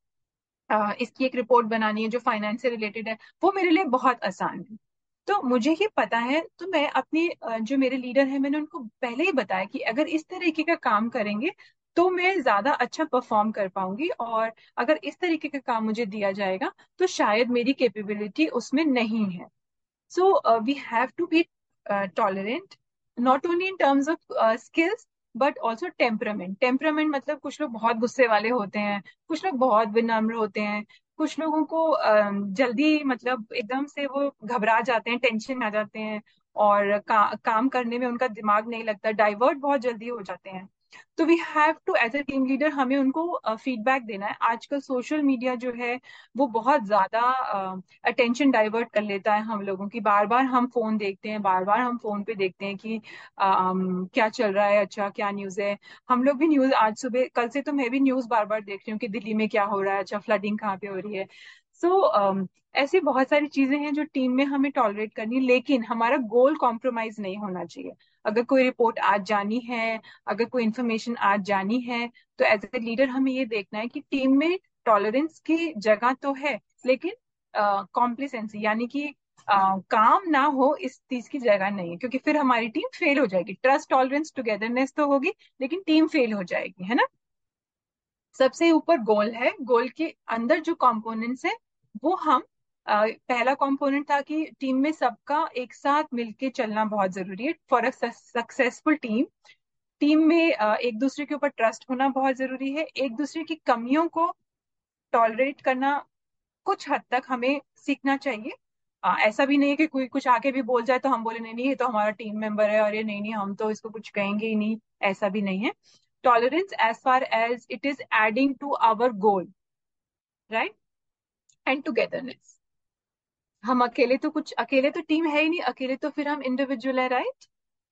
इसकी एक रिपोर्ट बनानी है जो फाइनेंस से रिलेटेड है, वो मेरे लिए बहुत आसान है। तो मुझे ही पता है, तो मैं अपनी जो मेरे लीडर हैं मैंने उनको पहले ही बताया कि अगर इस तरीके का काम करेंगे तो मैं ज्यादा अच्छा परफॉर्म कर पाऊंगी, और अगर इस तरीके का काम मुझे दिया जाएगा तो शायद मेरी कैपेबिलिटी उसमें नहीं है। So we have to be tolerant, not only in terms of skills but also temperament. Temperament मतलब कुछ लोग बहुत गुस्से वाले होते हैं, कुछ लोग बहुत विनम्र होते हैं, कुछ लोगों को जल्दी मतलब एकदम से वो घबरा जाते हैं, टेंशन में आ जाते हैं, और काम करने में उनका दिमाग नहीं लगता, डाइवर्ट बहुत जल्दी हो जाते हैं। तो we have to as a team leader हमें उनको फीडबैक देना है। आजकल सोशल मीडिया जो है वो बहुत ज्यादा अटेंशन डाइवर्ट कर लेता है हम लोगों की। बार बार हम फोन देखते हैं, बार बार हम फोन पे देखते हैं कि क्या चल रहा है, अच्छा क्या न्यूज है। हम लोग भी न्यूज, आज सुबह कल से तो मैं भी न्यूज बार बार देख रही हूँ कि दिल्ली में क्या हो रहा है, अच्छा फ्लडिंग कहाँ पे हो रही है। सो ऐसी बहुत सारी चीजें हैं जो टीम में हमें टॉलरेट करनी, लेकिन हमारा गोल कॉम्प्रोमाइज नहीं होना चाहिए। अगर कोई रिपोर्ट आज जानी है, अगर कोई इंफॉर्मेशन आज जानी है, तो एज ए लीडर हमें ये देखना है कि टीम में टॉलरेंस की जगह तो है, लेकिन कॉम्प्लिसेंसी यानी कि काम ना हो इस चीज की जगह नहीं है, क्योंकि फिर हमारी टीम फेल हो जाएगी। ट्रस्ट, टॉलरेंस, टुगेदरनेस तो होगी लेकिन टीम फेल हो जाएगी, है ना। सबसे ऊपर गोल है, गोल के अंदर जो कंपोनेंट्स है वो हम पहला कंपोनेंट था कि टीम में सबका एक साथ मिलके चलना बहुत जरूरी है for a successful team. Team में एक दूसरे के ऊपर ट्रस्ट होना बहुत जरूरी है, एक दूसरे की कमियों को टॉलरेट करना कुछ हद तक हमें सीखना चाहिए। ऐसा भी नहीं है कि कोई कुछ आके भी बोल जाए तो हम बोले नहीं नहीं ये तो हमारा टीम मेंबर है और ये नहीं नहीं हम तो इसको कुछ कहेंगे ही नहीं, ऐसा भी नहीं है। Tolerance as far as it is adding to our goal, right, and togetherness. हम अकेले तो कुछ, अकेले तो टीम है ही नहीं, अकेले तो फिर हम इंडिविजुअल है, राइट।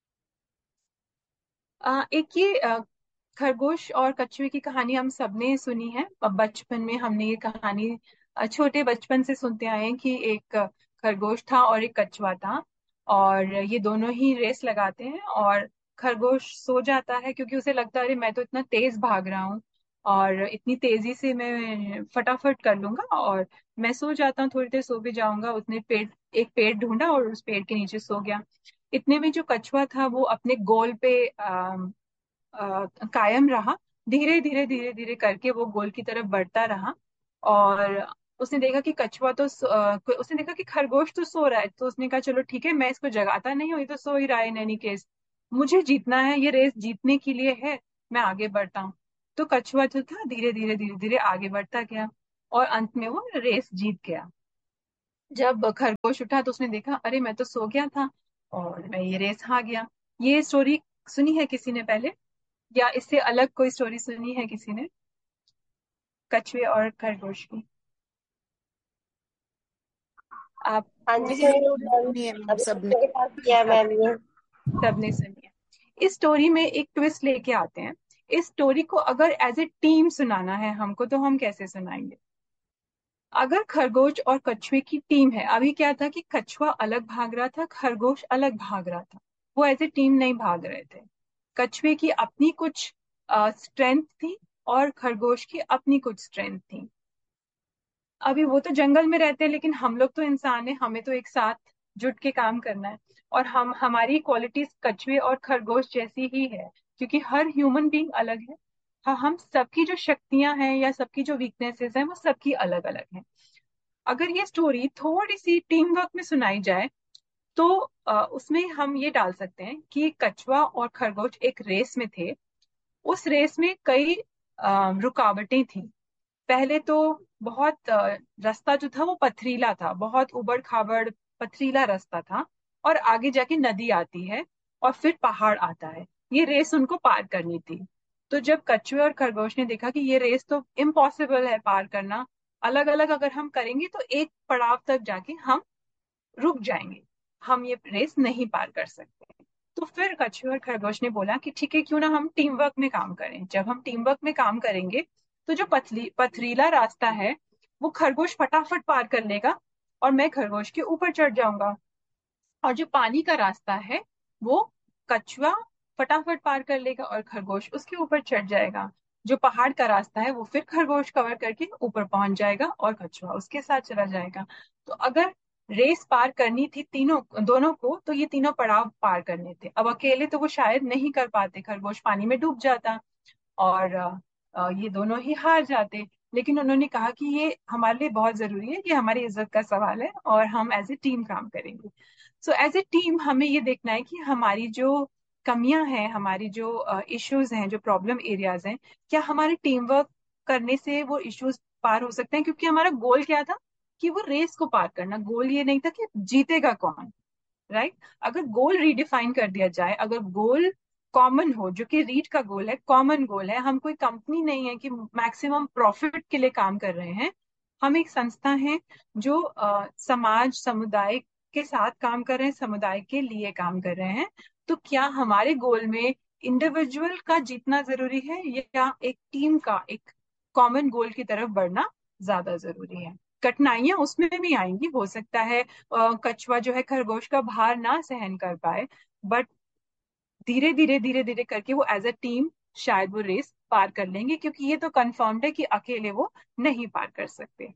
एक ये खरगोश और कछुए की कहानी हम सबने सुनी है। बचपन में हमने ये कहानी छोटे बचपन से सुनते आए हैं कि एक खरगोश था और एक कछुआ था, और ये दोनों ही रेस लगाते हैं, और खरगोश सो जाता है क्योंकि उसे लगता है अरे मैं तो इतना तेज भाग रहा हूँ और इतनी तेजी से मैं फटाफट कर लूंगा, और मैं सो जाता हूँ, थोड़ी देर सो भी जाऊंगा। उसने एक पेड़ ढूंढा और उस पेड़ के नीचे सो गया। इतने में जो कछुआ था वो अपने गोल पे कायम रहा। धीरे धीरे धीरे धीरे करके वो गोल की तरफ बढ़ता रहा, और उसने देखा कि उसने देखा कि खरगोश तो सो रहा है, तो उसने कहा चलो ठीक है मैं इसको जगाता नहीं हूँ, ये तो सो ही रहा है इन एनी केस। मुझे जीतना है, ये रेस जीतने के लिए है, मैं आगे बढ़ता हूँ। तो कछुआ जो था धीरे धीरे धीरे धीरे आगे बढ़ता गया और अंत में वो रेस जीत गया। जब खरगोश उठा तो उसने देखा, अरे मैं तो सो गया था और मैं ये रेस हार गया। ये स्टोरी सुनी है किसी ने पहले, या इससे अलग कोई स्टोरी सुनी है किसी ने, कछुए और खरगोश की? आप हाँ जी ये सुनिए स्टोरी मैम। सुनी है मैम अभी सबने। मेरे पास किया सब मैम ये। सबने सुनी है। इस स्टोरी में एक ट्विस्ट लेके आते हैं। इस स्टोरी को अगर एज ए टीम सुनाना है हमको, तो हम कैसे सुनाएंगे? अगर खरगोश और कछुए की टीम है, अभी क्या था कि कछुआ अलग भाग रहा था, खरगोश अलग भाग रहा था, वो एज ए टीम नहीं भाग रहे थे। कछुए की अपनी कुछ स्ट्रेंथ थी और खरगोश की अपनी कुछ स्ट्रेंथ थी। अभी वो तो जंगल में रहते हैं, लेकिन हम लोग तो इंसान हैं, हमें तो एक साथ जुट के काम करना है। और हम हमारी क्वालिटीज कछुए और खरगोश जैसी ही है, क्योंकि हर ह्यूमन बीइंग अलग है। हाँ, हम सबकी जो शक्तियां हैं या सबकी जो वीकनेसेस हैं वो सबकी अलग अलग हैं। अगर ये स्टोरी थोड़ी सी टीम वर्क में सुनाई जाए तो उसमें हम ये डाल सकते हैं कि कछुआ और खरगोश एक रेस में थे। उस रेस में कई रुकावटें थी। पहले तो बहुत रास्ता जो था वो पथरीला था, बहुत उबड़ खाबड़ पथरीला रास्ता था। और आगे जाके नदी आती है और फिर पहाड़ आता है। ये रेस उनको पार करनी थी। तो जब कछुए और खरगोश ने देखा कि ये रेस तो इम्पॉसिबल है पार करना, अलग अलग अगर हम करेंगे तो एक पड़ाव तक जाके हम रुक जाएंगे, हम ये रेस नहीं पार कर सकते। तो फिर कछुए और खरगोश ने बोला कि ठीक है, क्यों ना हम टीम वर्क में काम करें। जब हम टीम वर्क में काम करेंगे तो जो पथरीला रास्ता है वो खरगोश फटाफट पार कर लेगा और मैं खरगोश के ऊपर चढ़ जाऊंगा। और जो पानी का रास्ता है वो कछुआ फटाफट पार कर लेगा और खरगोश उसके ऊपर चढ़ जाएगा। जो पहाड़ का रास्ता है वो फिर खरगोश कवर करके ऊपर पहुंच जाएगा और कछुआ उसके साथ चला जाएगा। तो अगर रेस पार करनी थी तीनों दोनों को, तो ये तीनों पड़ाव पार करने थे। अब अकेले तो वो शायद नहीं कर पाते, खरगोश पानी में डूब जाता और ये दोनों ही हार जाते। लेकिन उन्होंने कहा कि ये हमारे लिए बहुत जरूरी है, ये हमारी इज्जत का सवाल है और हम एज ए टीम काम करेंगे। सो एज ए टीम हमें ये देखना है कि हमारी जो कमियां हैं, हमारी जो इश्यूज हैं, जो प्रॉब्लम एरियाज हैं, क्या हमारे टीम वर्क करने से वो इश्यूज पार हो सकते हैं? क्योंकि हमारा गोल क्या था कि वो रेस को पार करना, गोल ये नहीं था कि जीतेगा कौन। राइट? अगर गोल रीडिफाइन कर दिया जाए, अगर गोल कॉमन हो, जो कि रीड का गोल है, कॉमन गोल है, हम कोई कंपनी नहीं है कि मैक्सिमम प्रॉफिट के लिए काम कर रहे हैं। हम एक संस्था है जो समाज समुदाय के साथ काम कर रहे हैं, समुदाय के लिए काम कर रहे हैं। तो क्या हमारे गोल में इंडिविजुअल का जीतना जरूरी है या एक टीम का, एक कॉमन गोल की तरफ बढ़ना ज्यादा जरूरी है? कठिनाइयां उसमें भी आएंगी, हो सकता है कछुआ जो है खरगोश का भार ना सहन कर पाए, बट धीरे धीरे धीरे धीरे करके वो एज अ टीम शायद वो रेस पार कर लेंगे, क्योंकि ये तो कंफर्म्ड है कि अकेले वो नहीं पार कर सकते।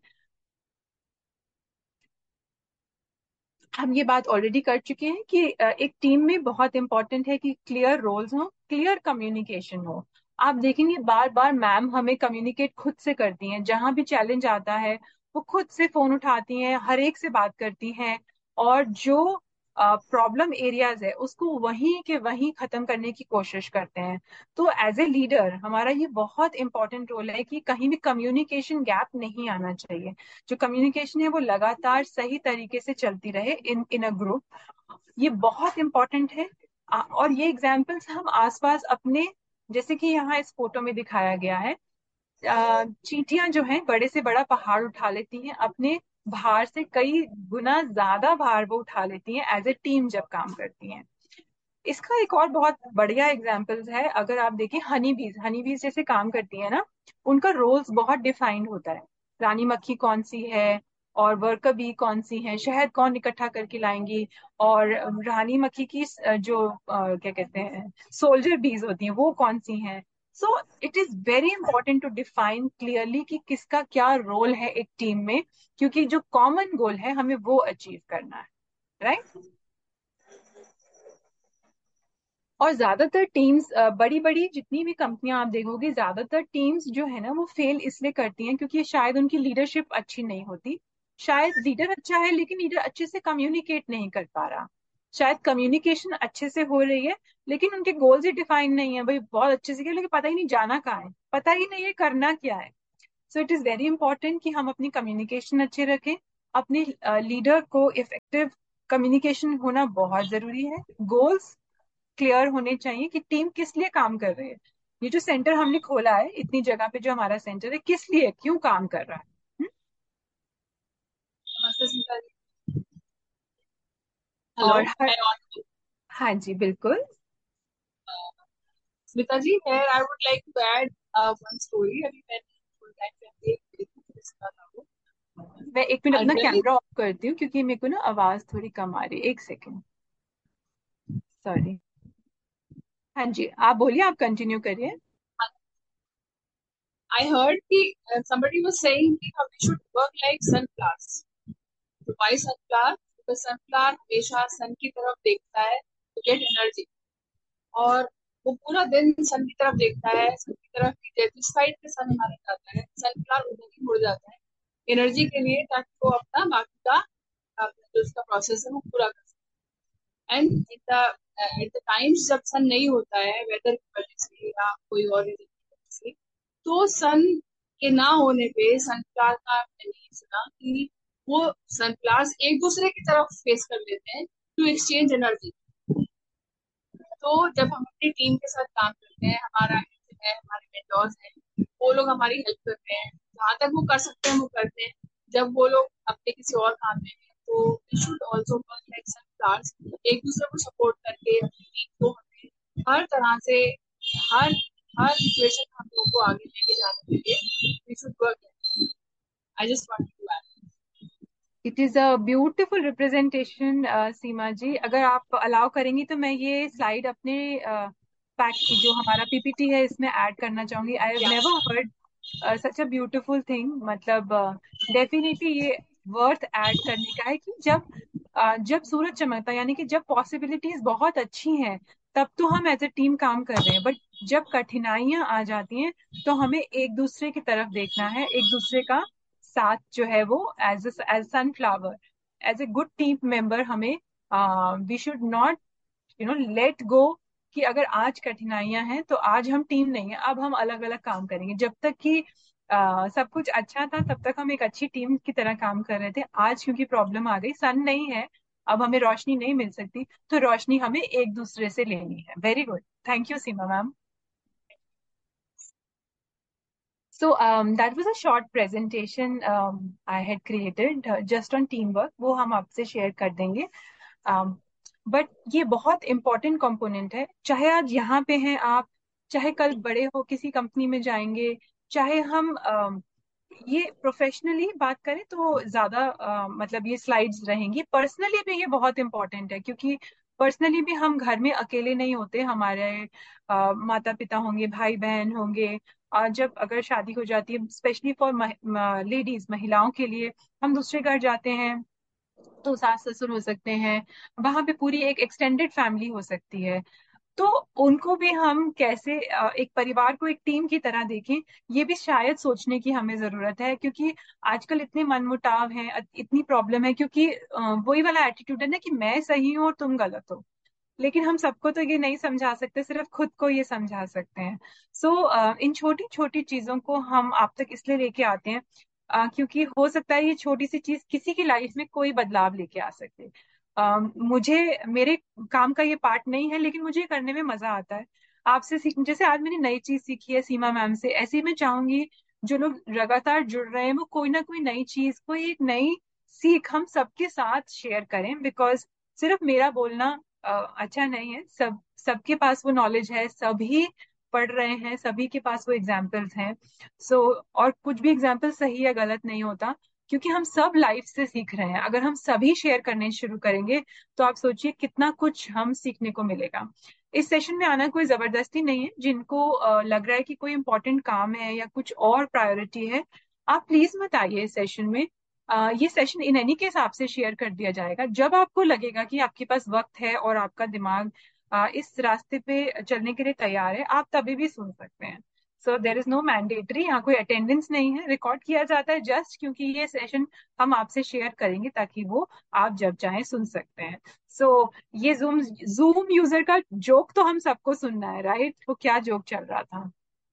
हम ये बात ऑलरेडी कर चुके हैं कि एक टीम में बहुत इंपॉर्टेंट है कि क्लियर रोल्स हो, क्लियर कम्युनिकेशन हो। आप देखेंगे बार बार मैम हमें कम्युनिकेट खुद से करती हैं, जहां भी चैलेंज आता है वो खुद से फोन उठाती हैं, हर एक से बात करती हैं और जो प्रॉब्लम एरियाज है उसको वहीं के वहीं खत्म करने की कोशिश करते हैं। तो एज ए लीडर हमारा ये बहुत इंपॉर्टेंट रोल है कि कहीं भी कम्युनिकेशन गैप नहीं आना चाहिए। जो कम्युनिकेशन है वो लगातार सही तरीके से चलती रहे इन इन अ ग्रुप, ये बहुत इंपॉर्टेंट है। और ये एग्जाम्पल्स हम आसपास अपने, जैसे कि यहाँ इस फोटो में दिखाया गया है, चींटियां जो हैं बड़े से बड़ा पहाड़ उठा लेती हैं, अपने भार से कई गुना ज्यादा भार वो उठा लेती हैं एज ए टीम जब काम करती हैं। इसका एक और बहुत बढ़िया एग्जाम्पल्स है, अगर आप देखें हनी बीज जैसे काम करती है ना, उनका रोल्स बहुत डिफाइंड होता है। रानी मक्खी कौन सी है और वर्कर बी कौन सी है, शहद कौन इकट्ठा करके लाएंगी, और रानी मक्खी की जो क्या कहते हैं सोल्जर बीज होती हैं वो कौन सी हैं। So it is very important to define clearly कि किसका क्या रोल है एक टीम में, क्योंकि जो कॉमन गोल है हमें वो अचीव करना है। राइट? और ज्यादातर टीम्स, बड़ी बड़ी जितनी भी कंपनियां आप देखोगे, ज्यादातर टीम्स जो है ना वो फेल इसलिए करती हैं क्योंकि शायद उनकी लीडरशिप अच्छी नहीं होती। शायद लीडर अच्छा है लेकिन लीडर अच्छे से कम्युनिकेट नहीं कर पा रहा। शायद कम्युनिकेशन अच्छे से हो रही है, लेकिन उनके गोल्स ही डिफाइन नहीं है। भाई बहुत अच्छे से किया, लेकिन पता ही नहीं जाना कहाँ है, पता ही नहीं है करना क्या है। So it is very important कि हम अपनी कम्युनिकेशन अच्छे रखें, अपने लीडर को इफेक्टिव कम्युनिकेशन होना बहुत जरूरी है। गोल्स क्लियर होने चाहिए कि टीम किस लिए काम कर रही है। ये जो सेंटर हमने खोला है इतनी जगह पे, जो हमारा सेंटर है, किस लिए, क्यों काम कर रहा है। नमस्ते सीता जी। हेलो, और हर, मैं और हाँ जी बिल्कुल। स्मिता जी, here I would like to add one story. अभी मैंने फुल टाइम फैमिली सुना था वो। मैं एक मिनट अपना अल्टरनेटली कैमरा ऑफ करती हूँ क्योंकि मेरे को ना आवाज थोड़ी कम आ रही है। एक सेकेंड, सॉरी। हाँ जी, आप बोलिए, आप कंटिन्यू करिए। I heard कि somebody was saying कि we should work like sunflowers. So why sunflower? Because sunflower हमेशा सन की तरफ देखता है to get energy. और वो पूरा दिन सन की तरफ देखता है, सन की तरफ ही जिस साइड पे सन हमारा जाता है सनफ्लावर उधर ही मुड़ जाता है एनर्जी के लिए, ताकि वो अपना बाकी का जो उसका प्रोसेस है वो पूरा कर सके। एंड एट द टाइम्स जब सन नहीं होता है वेदर की वजह से या कोई और रीजन की वजह से, तो सन के ना होने पे सनफ्लावर का मैंने सुना कि वो सनफ्लावर्स एक दूसरे की तरफ फेस कर लेते हैं टू एक्सचेंज एनर्जी। तो जब हम अपनी टीम के साथ काम करते हैं, हमारा है हमारे मेंटोर्स हैं, वो लोग हमारी हेल्प करते हैं, जहाँ तक वो कर सकते हैं वो करते हैं। जब वो लोग अपने किसी और काम में हैं तो we should also work like sunflowers, एक दूसरे को सपोर्ट करके अपनी टीम को हमें हर तरह से हर हर सिचुएशन हम लोगों को आगे लेके जाने के लिए we should work. I just want to add. It is a beautiful representation सीमा जी। अगर आप अलाउ करेंगी तो मैं ये स्लाइड अपने पैक, जो हमारा पीपीटी है, इसमें ऐड करना चाहूंगी। आई हैव या never heard such a beautiful thing. मतलब डेफिनेटली ये वर्थ ऐड करने का है कि जब सूरज चमकता है, यानी कि जब पॉसिबिलिटीज बहुत अच्छी हैं, तब तो हम एज ए टीम काम कर रहे हैं। बट जब कठिनाइयां आ जाती हैं, तो हमें एक दूसरे की तरफ देखना है, एक दूसरे का साथ जो है वो as sunflower, as a good team member, हमें we should not let go कि अगर आज कठिनाइयां हैं तो आज हम टीम नहीं है, अब हम अलग अलग काम करेंगे। जब तक कि सब कुछ अच्छा था तब तक हम एक अच्छी टीम की तरह काम कर रहे थे। आज क्योंकि प्रॉब्लम आ गई, सन नहीं है, अब हमें रोशनी नहीं मिल सकती, तो रोशनी हमें एक दूसरे से लेनी है। Very good, thank you Seema ma'am. So that was a short presentation I had created just on teamwork. वो हम आपसे शेयर कर देंगे। बट ये बहुत इंपॉर्टेंट कंपोनेंट है। चाहे आज यहाँ पे हैं आप, चाहे कल बड़े हो किसी कंपनी में जाएंगे, चाहे हम ये प्रोफेशनली बात करें तो ज्यादा मतलब ये स्लाइड्स रहेंगी। पर्सनली भी ये बहुत इंपॉर्टेंट है, क्योंकि पर्सनली भी हम घर में अकेले नहीं होते। हमारे माता पिता होंगे, भाई बहन होंगे। और जब अगर शादी हो जाती है, स्पेशली फॉर लेडीज, महिलाओं के लिए, हम दूसरे घर जाते हैं तो सास ससुर हो सकते हैं, वहां पे पूरी एक एक्सटेंडेड फैमिली हो सकती है। तो उनको भी हम कैसे एक परिवार को एक टीम की तरह देखें, ये भी शायद सोचने की हमें जरूरत है। क्योंकि आजकल इतने मनमुटाव हैं, इतनी प्रॉब्लम है, क्योंकि वही वाला एटीट्यूड है ना कि मैं सही हूँ और तुम गलत हो। लेकिन हम सबको तो ये नहीं समझा सकते, सिर्फ खुद को ये समझा सकते हैं। इन छोटी छोटी चीजों को हम आप तक इसलिए लेके आते हैं क्योंकि हो सकता है ये छोटी सी चीज किसी की लाइफ में कोई बदलाव लेके आ सके। मुझे मेरे काम का ये पार्ट नहीं है, लेकिन मुझे करने में मजा आता है। आपसे सीख, जैसे आज मैंने नई चीज सीखी है सीमा मैम से, ऐसे ही मैं चाहूंगी जो लोग लगातार जुड़ रहे हैं वो कोई ना कोई नई चीज, कोई एक नई सीख हम सबके साथ शेयर करें। बिकॉज सिर्फ मेरा बोलना अच्छा नहीं है, सबके पास वो नॉलेज है, सभी पढ़ रहे हैं, सभी के पास वो एग्जाम्पल्स हैं। सो और कुछ भी एग्जाम्पल सही या गलत नहीं होता, क्योंकि हम सब लाइफ से सीख रहे हैं। अगर हम सभी शेयर करने शुरू करेंगे तो आप सोचिए कितना कुछ हम सीखने को मिलेगा। इस सेशन में आना कोई जबरदस्ती नहीं है। जिनको लग रहा है कि कोई इंपॉर्टेंट काम है या कुछ और प्रायोरिटी है, आप प्लीज मत आइए इस सेशन में। ये सेशन इन एनी केस आपसे शेयर कर दिया जाएगा। जब आपको लगेगा कि आपके पास वक्त है और आपका दिमाग इस रास्ते पे चलने के लिए तैयार है, आप तभी भी सुन सकते हैं। सो देर इज नो मैंडेटरी, यहाँ कोई अटेंडेंस नहीं है, रिकॉर्ड किया जाता है जस्ट क्योंकि ये सेशन हम आपसे शेयर करेंगे ताकि वो आप जब चाहें सुन सकते हैं। सो ये जूम जूम यूजर का जोक तो हम सबको सुनना है, राइट? वो क्या जोक चल रहा था?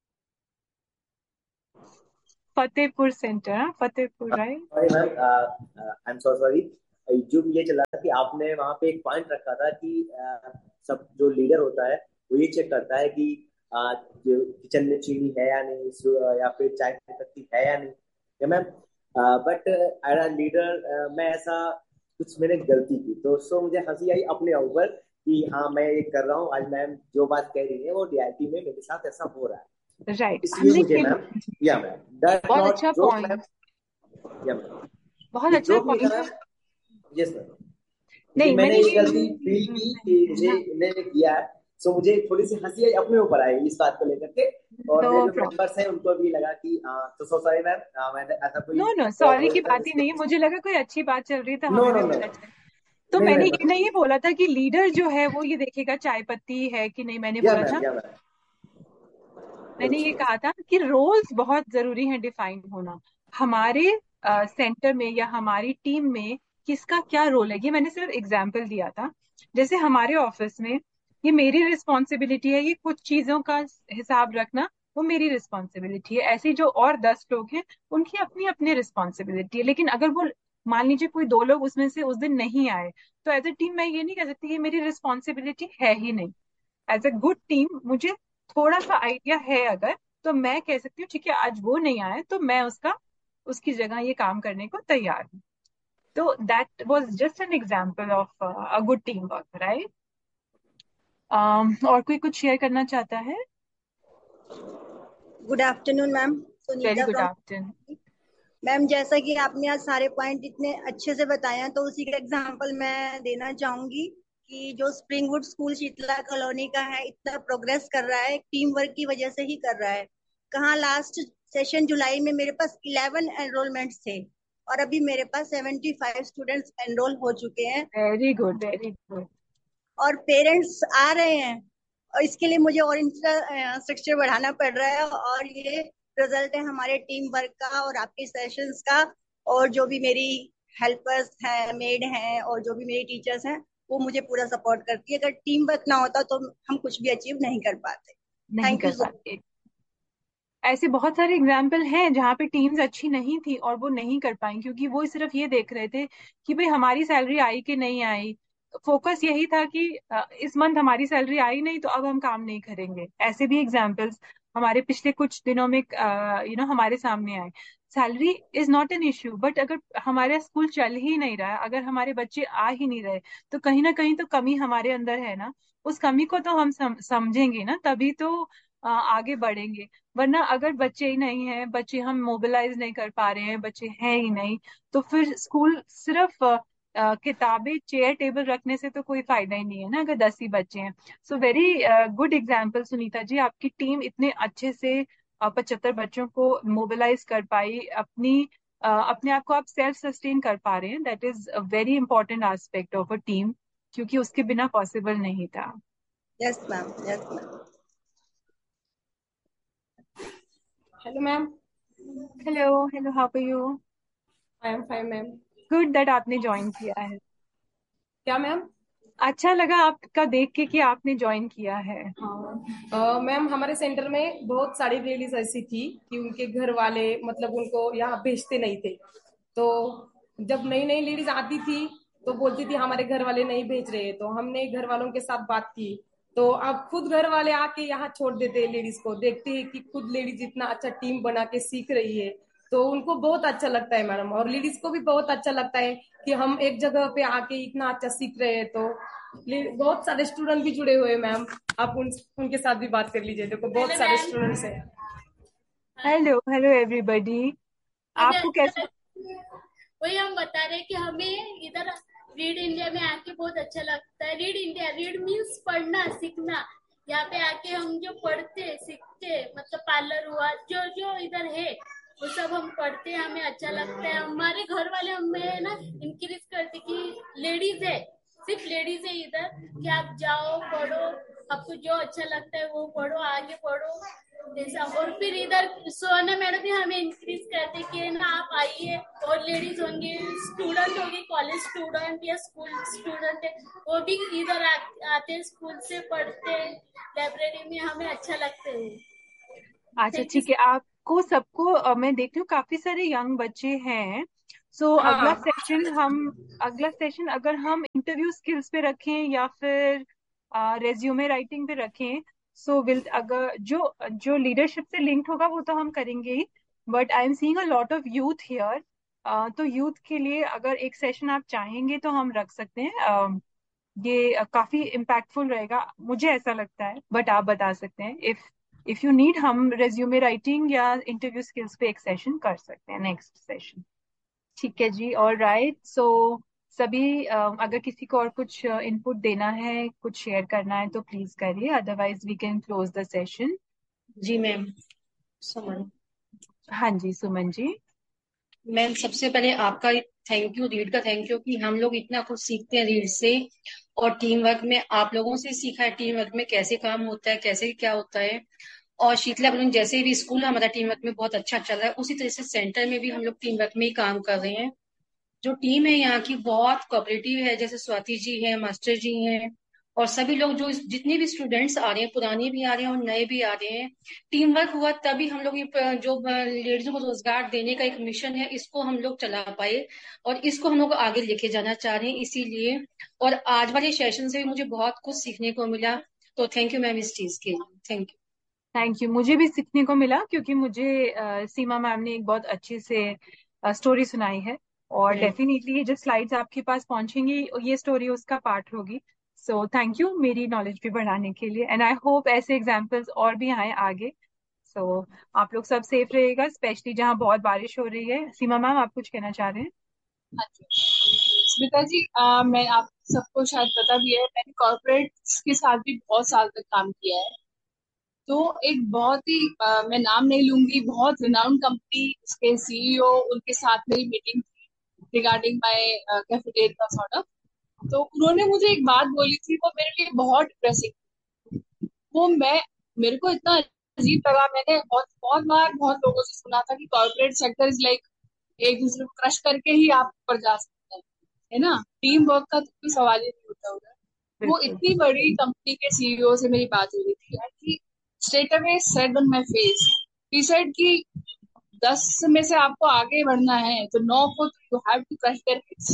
फतेहपुर सेंटर, हाँ, Fatehpur, right? Sorry ma'am, I am so sorry. जो ये चला था कि आपने वहां पे एक पॉइंट रखा था कि सब जो लीडर होता है वो ये चेक करता है कि जो किचन में चीनी है या नहीं, या फिर चाय की पत्ती है या नहीं, या ma'am. But as a leader मैं ऐसा कुछ मैंने गलती की, तो सो मुझे हंसी आई अपने ऊपर कि हाँ मैं ये कर रहा हूँ, आज मैम जो बात कह रही है वो रियलिटी में मेरे साथ ऐसा हो रहा है। राइट, इसलिए हमने मुझे मैम, या मैम, दैट बहुत नॉट अच्छा जोक पॉइंट, मैम, या मैम, बहुत ये अच्छा जोक नहीं था पॉइंट। मैम। यस मैम, इसलिए नहीं, मैंने मैंने ये ये गलती फील की कि मुझे इन्होंने किया है। सो मुझे थोड़ी सी हंसी आई, अपने ऊपर आई इस बात को लेकर के, और नो मेरे जो प्रॉब्लम, मेंबर्स हैं उनको भी लगा कि तो सो सॉरी मैम, मैंने ऐसा कोई नो नो, सॉरी की बोलने का बात ही नहीं है, मिस्टेक। मुझे लगा कोई अच्छी बात चल रही है तो नो हमें भी नो नो, बोला जाए। तो नहीं मैंने मैम, ये नहीं बोला था कि लीडर जो है वो ये देखेगा चाय पत्ती है कि नहीं, मैंने या बोला था, मैम, या मैम, मैंने ये कहा था कि रोल्स बहुत जरूरी हैं डिफाइन होना। हमारे सेंटर में या हमारी टीम में किसका क्या रोल है, ये मैंने सिर्फ एग्जाम्पल दिया था। जैसे हमारे ऑफिस में ये मेरी रिस्पॉन्सिबिलिटी है, ये कुछ चीजों का हिसाब रखना वो मेरी रिस्पॉन्सिबिलिटी है। ऐसे जो और 10 लोग हैं उनकी अपनी अपनी रिस्पॉन्सिबिलिटी है, लेकिन अगर वो मान लीजिए कोई 2 लोग उसमें से उस दिन नहीं आए, तो एज ए टीम मैं ये नहीं कह सकती कि मेरी रिस्पॉन्सिबिलिटी है ही नहीं। एज अ गुड टीम मुझे थोड़ा सा आइडिया है अगर, तो मैं कह सकती हूँ ठीक है आज वो नहीं आया तो मैं उसकी जगह ये काम करने को तैयार हूँ। तो that was just an example of a good team work, right? और कोई कुछ शेयर करना चाहता है? Good afternoon ma'am, very Sunita good from. Afternoon. Ma'am जैसा कि आपने आज सारे पॉइंट इतने अच्छे से बताए हैं, तो उसी का एग्जांपल मैं देना चाहूंगी कि जो स्प्रिंगवुड स्कूल शीतला कॉलोनी का है, इतना प्रोग्रेस कर रहा है टीम वर्क की वजह से ही कर रहा है। कहाँ लास्ट सेशन जुलाई में मेरे पास 11 एनरोलमेंट्स थे और अभी मेरे पास 75 स्टूडेंट्स एनरोल हो चुके हैं वेरी गुड, वेरी गुड। और पेरेंट्स आ रहे हैं। और इसके लिए मुझे और इंफ्रास्ट्रक्चर बढ़ाना पड़ रहा है, और ये रिजल्ट है हमारे टीम वर्क का और आपके सेशंस का। और जो भी मेरी हेल्पर्स हैं, मेड हैं, और जो भी मेरी टीचर्स हैं, वो मुझे पूरा सपोर्ट करती है। अगर टीम वर्क ना होता तो हम कुछ भी अचीव नहीं कर पाते। नहीं थैंक यू कर सो। पाते। ऐसे बहुत सारे एग्जाम्पल हैं जहाँ पे टीम्स अच्छी नहीं थी और वो नहीं कर पाई क्योंकि वो सिर्फ ये देख रहे थे कि भाई हमारी सैलरी आई कि नहीं आई। फोकस यही था कि इस मंथ हमारी सैलरी आई नहीं तो अब हम काम नहीं करेंगे। ऐसे भी एग्जाम्पल्स हमारे पिछले कुछ दिनों में हमारे सामने आए। Salary is not an issue, but अगर हमारे स्कूल चल ही नहीं रहा, अगर हमारे बच्चे आ ही नहीं रहे, तो कहीं ना कहीं तो कमी हमारे अंदर है ना। उस कमी को तो हम समझेंगे ना, तभी तो आगे बढ़ेंगे। वरना अगर बच्चे ही नहीं हैं, बच्चे हम मोबिलाइज नहीं कर पा रहे हैं, बच्चे हैं ही नहीं, तो फिर स्कूल सिर्फ किताबें चेयर टेबल रखने से तो कोई फायदा ही नहीं है ना अगर 10 ही बच्चे हैं। So very good example Sunita ji, आपकी टीम इतने अच्छे से 75 बच्चों को मोबिलाइज कर पाई, अपने आप को आप सेल्फ सस्टेन कर पा रहे हैं। That is a very important aspect of a team, क्योंकि उसके बिना पॉसिबल नहीं था। Yes ma'am, yes ma'am. Hello ma'am. Hello, hello, how are you? I am fine ma'am. Good that आपने ज्वाइन किया है। क्या मैम? अच्छा लगा आपका देख के कि आपने ज्वाइन किया है। हाँ मैम, हमारे सेंटर में बहुत सारी लेडीज ऐसी थी कि उनके घर वाले मतलब उनको यहाँ भेजते नहीं थे। तो जब नई नई लेडीज आती थी तो बोलती थी हमारे घर वाले नहीं भेज रहे, तो हमने घर वालों के साथ बात की। तो अब खुद घर वाले आके यहाँ छोड़ देते हैं लेडीज को, देखते हैं कि खुद लेडीज इतना अच्छा टीम बना के सीख रही है, तो उनको बहुत अच्छा लगता है मैडम। और लेडीज को भी बहुत अच्छा लगता है कि हम एक जगह पे आके इतना अच्छा सीख रहे हैं। तो बहुत सारे स्टूडेंट भी जुड़े हुए हैं मैम, आप उनके साथ भी बात कर लीजिए। देखो बहुत सारे स्टूडेंट्स हैं। Hello, hello everybody. आपको कैसे? वही हम बता रहे कि हमें इधर रीड इंडिया में आके बहुत अच्छा लगता है। रीड इंडिया, रीड मीन्स पढ़ना सीखना। यहाँ पे आके हम जो पढ़ते सीखते, मतलब पार्लर हुआ, जो जो इधर है वो सब हम पढ़ते हैं, हमें अच्छा लगता है। हमारे घर वाले हमें ना इंक्रीज करते कि लेडीज है, सिर्फ लेडीज है इधर, कि आप जाओ पढ़ो, आपको जो अच्छा लगता है वो पढ़ो, आगे पढ़ो। जैसा। और फिर इधर सोना मैडम भी हमें इंक्रीज करते कि ना आप आइए, और लेडीज होंगी, स्टूडेंट होगी, कॉलेज स्टूडेंट या स्कूल स्टूडेंट है, वो भी इधर आते, स्कूल से पढ़ते, लाइब्रेरी में हमें अच्छा लगता है। अच्छा थैंक यू। ठीक है, आपको सबको मैं देख रही हूँ काफी सारे यंग बच्चे हैं। सो हाँ अगला सेशन अगर हम इंटरव्यू स्किल्स पे रखें या फिर रेज्यूमे राइटिंग पे रखें, सो विल अगर जो जो लीडरशिप से लिंक्ड होगा वो तो हम करेंगे ही, but I am seeing a lot of youth here. तो यूथ के लिए अगर एक सेशन आप चाहेंगे तो हम रख सकते हैं। ये काफी इम्पैक्टफुल रहेगा, मुझे ऐसा लगता है, बट आप बता सकते हैं। इफ यू नीड, हम रेज्यूमे राइटिंग या इंटरव्यू स्किल्स पे एक सेशन कर सकते हैं, नेक्स्ट सेशन। ठीक है जी, और राइट। सो सभी अगर किसी को और कुछ इनपुट देना है, कुछ शेयर करना है तो प्लीज करिए, otherwise we can close the session. Ji ma'am. समझ। हाँ जी, सुमन जी। मैम सबसे पहले आपका थैंक यू, रीड का थैंक यू, कि हम लोग इतना कुछ सीखते हैं रीड से। और टीम वर्क में आप लोगों से सीखा है, टीम वर्क में कैसे काम होता है, कैसे क्या होता है। और शीतला बलून जैसे भी स्कूल हमारा टीम वर्क में बहुत अच्छा चल रहा है, उसी तरह से सेंटर में भी हम लोग टीम वर्क में ही काम कर रहे हैं। जो टीम है यहाँ की बहुत कोऑपरेटिव है, जैसे स्वाति जी है, मास्टर जी हैं, और सभी लोग जो जितने भी स्टूडेंट्स आ रहे हैं, पुराने भी आ रहे हैं और नए भी आ रहे हैं। टीम वर्क हुआ तभी हम लोग ये जो लेडीजों को रोजगार देने का एक मिशन है, इसको हम लोग चला पाए, और इसको हम लोग आगे लेके जाना चाह रहे हैं इसीलिए। और आज वाले सेशन से भी मुझे बहुत कुछ सीखने को मिला, तो थैंक यू मैम इस चीज के लिए, थैंक यू। थैंक यू, मुझे भी सीखने को मिला, क्योंकि मुझे सीमा मैम ने एक बहुत अच्छे से स्टोरी सुनाई है, और डेफिनेटली ये जब स्लाइड्स आपके पास पहुंचेंगी ये स्टोरी उसका पार्ट होगी। सो थैंक यू मेरी नॉलेज भी बढ़ाने के लिए, एंड आई होप ऐसे एग्जाम्पल्स और भी आए आगे। सो आप लोग सब सेफ रहिएगा, स्पेशली जहाँ बहुत बारिश हो रही है। सीमा मैम, आप कुछ कहना चाह रहे हैं? हाँ जी स्मिता जी, मैं आप सबको शायद पता भी है, मैंने कॉर्पोरेट्स के साथ भी बहुत साल तक काम किया है। तो एक बहुत ही मैं नाम नहीं लूंगी, बहुत रिनाउंड कंपनी, उसके सीईओ, उनके साथ मेरी मीटिंग थी regarding my cafeteria sort of. तो उन्होंने मुझे एक बात बोली थी, वो मेरे लिए बहुत डिप्रेसिंग। वो मेरे को इतना अजीब लगा। मैंने बहुत बहुत बार बहुत लोगों से सुना था कि कॉर्पोरेट सेक्टर इज लाइक एक दूसरे को क्रश करके ही आप ऊपर जा सकते हैं, है ना, टीम वर्क का तो कोई सवाल ही नहीं होता उधर। वो बिल्कुल। इतनी बड़ी कंपनी के सीईओ से मेरी बात हो रही थी यार, कि straight away said on my face, he said कि 10 में से आपको आगे बढ़ना है तो 9 को you have to crush their heads,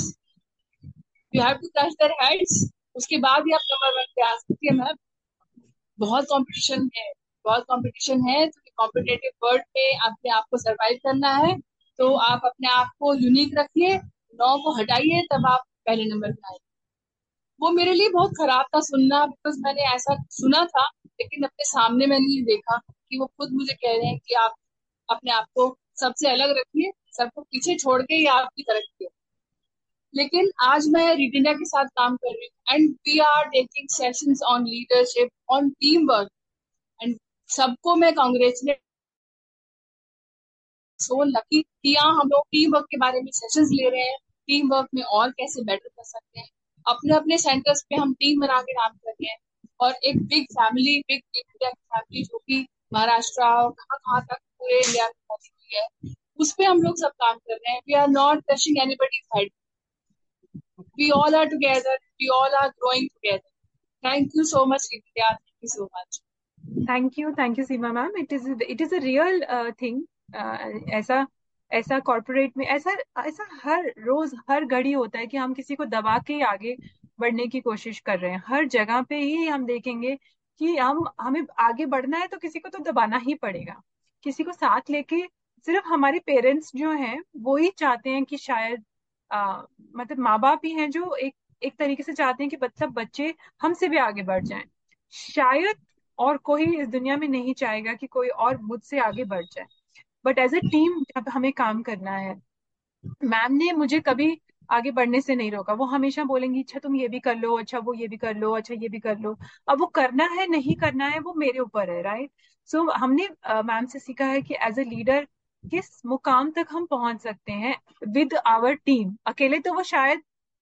you have to crush their heads, उसके बाद ही आप नंबर 1 पे आ सकती है मैम। बहुत कंपटीशन है, बहुत कंपटीशन है, तो कॉम्पिटेटिव वर्ल्ड में अपने आप को सरवाइव करना है, तो आप अपने आप को यूनिक रखिए, 9 को हटाइए, तब आप पहले नंबर पे आए। वो मेरे लिए बहुत खराब था सुनना, बिकॉज मैंने ऐसा सुना था, लेकिन अपने सामने मैंने ये देखा कि वो खुद मुझे कह रहे हैं कि आप अपने आप को सबसे अलग रखिए, सबको पीछे छोड़ के ही आपकी तरक्की है। लेकिन आज मैं रीड इंडिया के साथ काम कर रही हूँ, and we are taking sessions on leadership, on team work, and सबको मैं कांग्रेचुलेट, सो लकी कि यहाँ हम लोग टीम वर्क के बारे में सेशंस ले रहे हैं, टीम वर्क में और कैसे बेटर कर सकते हैं। अपने अपने सेंटर्स पे हम टीम बना के काम कर रहे हैं, और एक बिग फैमिली, बिग इंडिया की फैमिली जो कि महाराष्ट्र और कहाँ कहाँ तक पूरे इंडिया में पहुंची हुई है, उस पे हम लोग सब काम कर रहे हैं। We are not touching anybody's head, we all are together, we all are growing together. Thank you so much India, thank you so much. Thank you Seema ma'am. It is a real thing. ऐसा ऐसा corporate में ऐसा ऐसा हर रोज हर घड़ी होता है कि हम किसी को दबा के ही आगे बढ़ने की कोशिश कर रहे हैं। हर जगह पे ही हम देखेंगे कि हमें आगे बढ़ना है तो किसी को तो दबाना ही पड़ेगा, किसी को साथ लेके। सिर्फ हमारे पेरेंट्स जो हैं वो ही चाहते हैं कि शायद मतलब माँ बाप ही हैं जो एक एक तरीके से चाहते हैं कि सब बच्चे हमसे भी आगे बढ़ जाएं। शायद और कोई इस दुनिया में नहीं चाहेगा कि कोई और मुझसे आगे बढ़ जाए, बट एज ए टीम जब हमें काम करना है, मैम ने मुझे कभी आगे बढ़ने से नहीं रोका। वो हमेशा बोलेंगी अच्छा तुम ये भी कर लो, अच्छा वो ये भी कर लो, अच्छा ये भी कर लो। अब वो करना है नहीं करना है वो मेरे ऊपर है, राइट। सो हमने मैम से सीखा है कि एज ए लीडर किस मुकाम तक हम पहुंच सकते हैं विद आवर टीम। अकेले तो वो शायद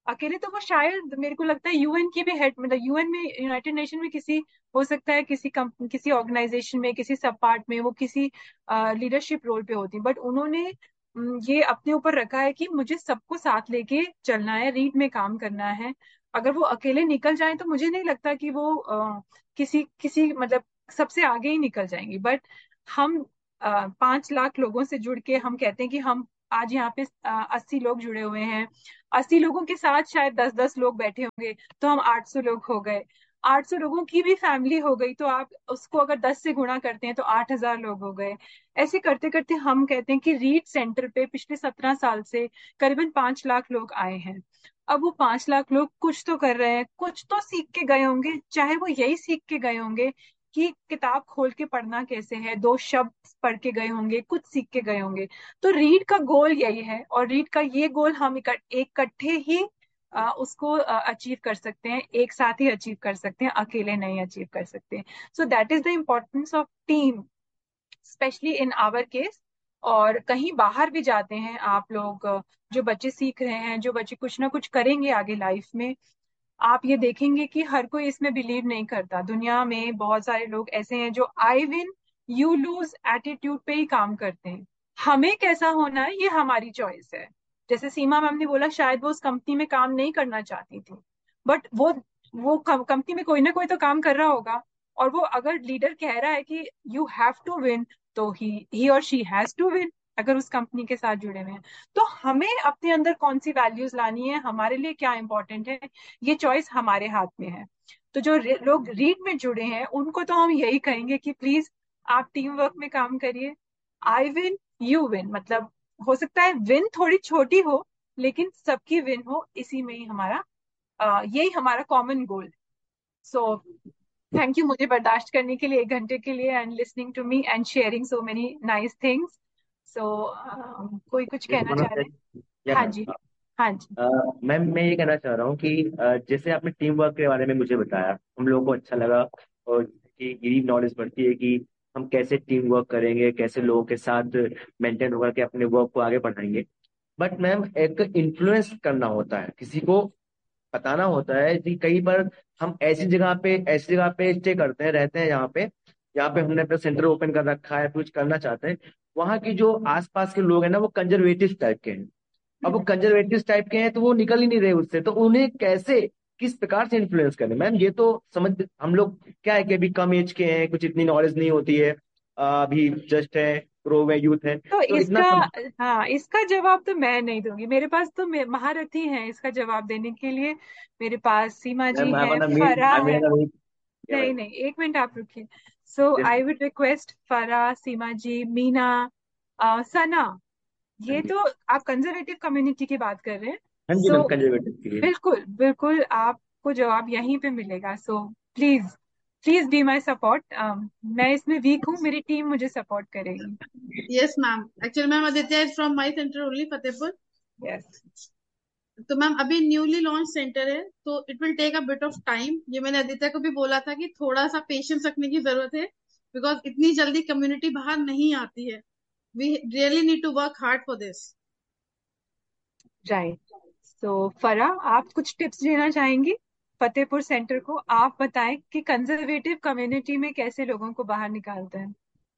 अकेले तो वो शायद मेरे को लगता है यूएन की भी हेड, मतलब यूएन में, यूनाइटेड नेशन में किसी, हो सकता है किसी किसी ऑर्गेनाइजेशन में, किसी सब पार्ट में वो किसी लीडरशिप रोल पे होती, बट उन्होंने ये अपने ऊपर रखा है कि मुझे सबको साथ लेके चलना है, रीड में काम करना है। अगर वो अकेले निकल जाए तो मुझे नहीं लगता कि वो किसी किसी मतलब सबसे आगे ही निकल जाएंगी। बट हम 5 लाख लोगों से जुड़ के हम कहते हैं कि हम आज यहाँ पे 80 लोग जुड़े हुए हैं, 80 लोगों के साथ शायद 10-10 लोग बैठे होंगे, तो हम 800 लोग हो गए। 800 लोगों की भी फैमिली हो गई, तो आप उसको अगर 10 से गुणा करते हैं तो 8,000 लोग हो गए। ऐसे करते करते हम कहते हैं कि रीड सेंटर पे पिछले 17 साल से करीबन 5 लाख लोग आए हैं। अब वो 5 लाख लोग कुछ तो कर रहे हैं, कुछ तो सीख के गए होंगे, चाहे वो यही सीख के गए होंगे कि किताब खोल के पढ़ना कैसे है, 2 शब्द पढ़ के गए होंगे, कुछ सीख के गए होंगे। तो रीड का गोल यही है, और रीड का ये गोल हम इकट्ठे ही उसको अचीव कर सकते हैं, एक साथ ही अचीव कर सकते हैं, अकेले नहीं अचीव कर सकते। So that is the importance of team, specially in our case. और कहीं बाहर भी जाते हैं आप लोग, जो बच्चे सीख रहे हैं, जो बच्चे कुछ ना कुछ करेंगे आगे लाइफ में, आप ये देखेंगे कि हर कोई इसमें बिलीव नहीं करता। दुनिया में बहुत सारे लोग ऐसे हैं जो I win you lose attitude पे ही काम करते हैं। हमें कैसा होना है ये हमारी चॉइस है। जैसे सीमा मैम ने बोला, शायद वो उस कंपनी में काम नहीं करना चाहती थी, बट वो कंपनी में कोई ना कोई तो काम कर रहा होगा। और वो अगर लीडर कह रहा है कि यू हैव टू विन, तो ही और शी हैज टू विन, अगर उस कंपनी के साथ जुड़े हुए हैं। तो हमें अपने अंदर कौन सी वैल्यूज लानी है, हमारे लिए क्या इंपॉर्टेंट है, ये चॉइस हमारे हाथ में है। तो जो लोग रीड में जुड़े हैं उनको तो हम यही कहेंगे कि प्लीज आप टीम वर्क में काम करिए। आई विन यू विन, मतलब हो सकता है विन थोड़ी छोटी हो, लेकिन सबकी विन हो, इसी में ही हमारा यही हमारा common goal. So thank you मुझे बर्दाश्त करने के लिए 1 घंटे के लिए, and listening to me and sharing so many nice things. सो कोई कुछ जैसे कहना मानो चाह रहे हैं? या हाँ मैम, जी। हाँ जी। मैम मैं ये कहना चाह रहा हूँ कि जैसे आपने टीम वर्क के बारे में मुझे बताया, हम लोगों को अच्छा लगा। और कि यही नॉलेज बढ़ती है कि हम कैसे टीम वर्क करेंगे, कैसे लोगों के साथ मेंटेन होकर के अपने वर्क को आगे बढ़ाएंगे। बट मैम एक इन्फ्लुएंस करना होता है, किसी को बताना होता है कि कई बार हम ऐसी जगह पे स्टे करते हैं, रहते हैं, यहाँ पे हमने अपना सेंटर ओपन कर रखा है, कुछ करना चाहते हैं। वहाँ की जो आसपास के लोग हैं ना, वो कंजर्वेटिव टाइप के हैं। अब वो कंजर्वेटिव टाइप के हैं तो वो निकल ही नहीं रहे उससे, तो उन्हें कैसे, किस प्रकार से इन्फ्लुएंस करें मैम? ये तो समझ, हम लोग क्या है कि अभी कम एज के हैं, कुछ इतनी नॉलेज नहीं होती है, अभी जस्ट है, ग्रो है, यूथ है, तो तो इतना इसका, हाँ, इसका जवाब तो मैं नहीं दूंगी, मेरे पास तो महारथी हैं इसका जवाब देने के लिए। मेरे पास सीमा जी मैम आई है, वांट मीट फरा आई है। मीन नहीं नहीं, 1 मिनट आप रुकिए। So just I would request फरा, सीमा जी, मीना, सना, हाँ ये जी, तो आप कंजर्वेटिव कम्युनिटी की बात कर रहे हैं। हाँ जी सो मैम, कंजर्वेटिव के लिए। बिल्कुल बिल्कुल आपको जवाब यहीं पे मिलेगा। So please, please be my support. मैं इसमें वीक हूँ, मेरी टीम मुझे सपोर्ट करेगी। Yes, ma'am. Actually, ma'am, Aditya is from my center only, Fatehpur. Yes. तो मैम अभी न्यूली लॉन्च सेंटर है, तो it will take a bit of time. ये मैंने आदित्य को भी बोला था कि थोड़ा सा पेशेंस रखने की जरूरत है, बिकॉज इतनी जल्दी कम्युनिटी बाहर नहीं आती है। We really need to work hard for this. Right. सो फरा, आप कुछ टिप्स देना चाहेंगी फतेहपुर सेंटर को? आप बताएं कि कंजर्वेटिव कम्युनिटी में कैसे लोगों को बाहर निकालते हैं।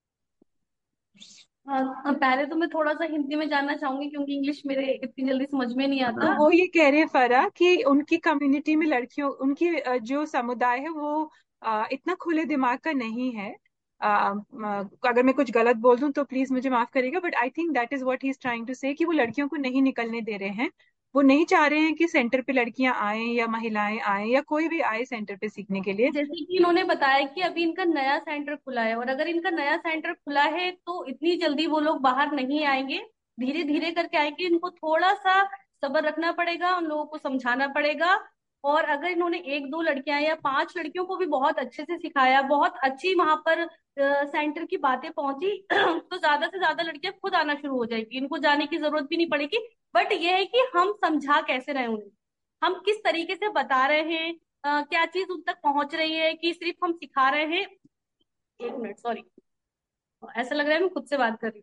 पहले तो मैं थोड़ा सा हिंदी में जानना चाहूंगी क्योंकि इंग्लिश मेरे इतनी जल्दी समझ में नहीं तो आता। वो ये कह रहे हैं फरा कि उनकी कम्युनिटी में लड़कियों, उनकी जो समुदाय है वो इतना खुले दिमाग का नहीं है। अगर मैं कुछ गलत बोल दूं तो प्लीज मुझे माफ करिएगा, but I think that is what he is trying to से, कि वो लड़कियों को नहीं निकलने दे रहे हैं। वो नहीं चाह रहे हैं कि सेंटर पे लड़कियां आए या महिलाएं आए या कोई भी आए सेंटर पे सीखने के लिए। जैसे कि इन्होंने बताया कि अभी इनका नया सेंटर खुला है, और अगर इनका नया सेंटर खुला है तो इतनी जल्दी वो लोग बाहर नहीं आएंगे, धीरे धीरे करके आएंगे। इनको थोड़ा सा सब्र रखना पड़ेगा, उन लोगों को समझाना पड़ेगा। और अगर इन्होंने 1-2 लड़कियां या 5 लड़कियों को भी बहुत अच्छे से सिखाया, बहुत अच्छी वहां पर सेंटर की बातें पहुंची तो ज्यादा से ज्यादा लड़कियां खुद आना शुरू हो जाएगी, इनको जाने की जरूरत भी नहीं पड़ेगी। बट ये है कि हम समझा कैसे रहे उन्हें, हम किस तरीके से बता रहे हैं, क्या चीज उन तक पहुंच रही है कि सिर्फ हम सिखा रहे हैं। 1 मिनट, सॉरी, ऐसा लग रहा है मैं खुद से बात कर रही हूँ।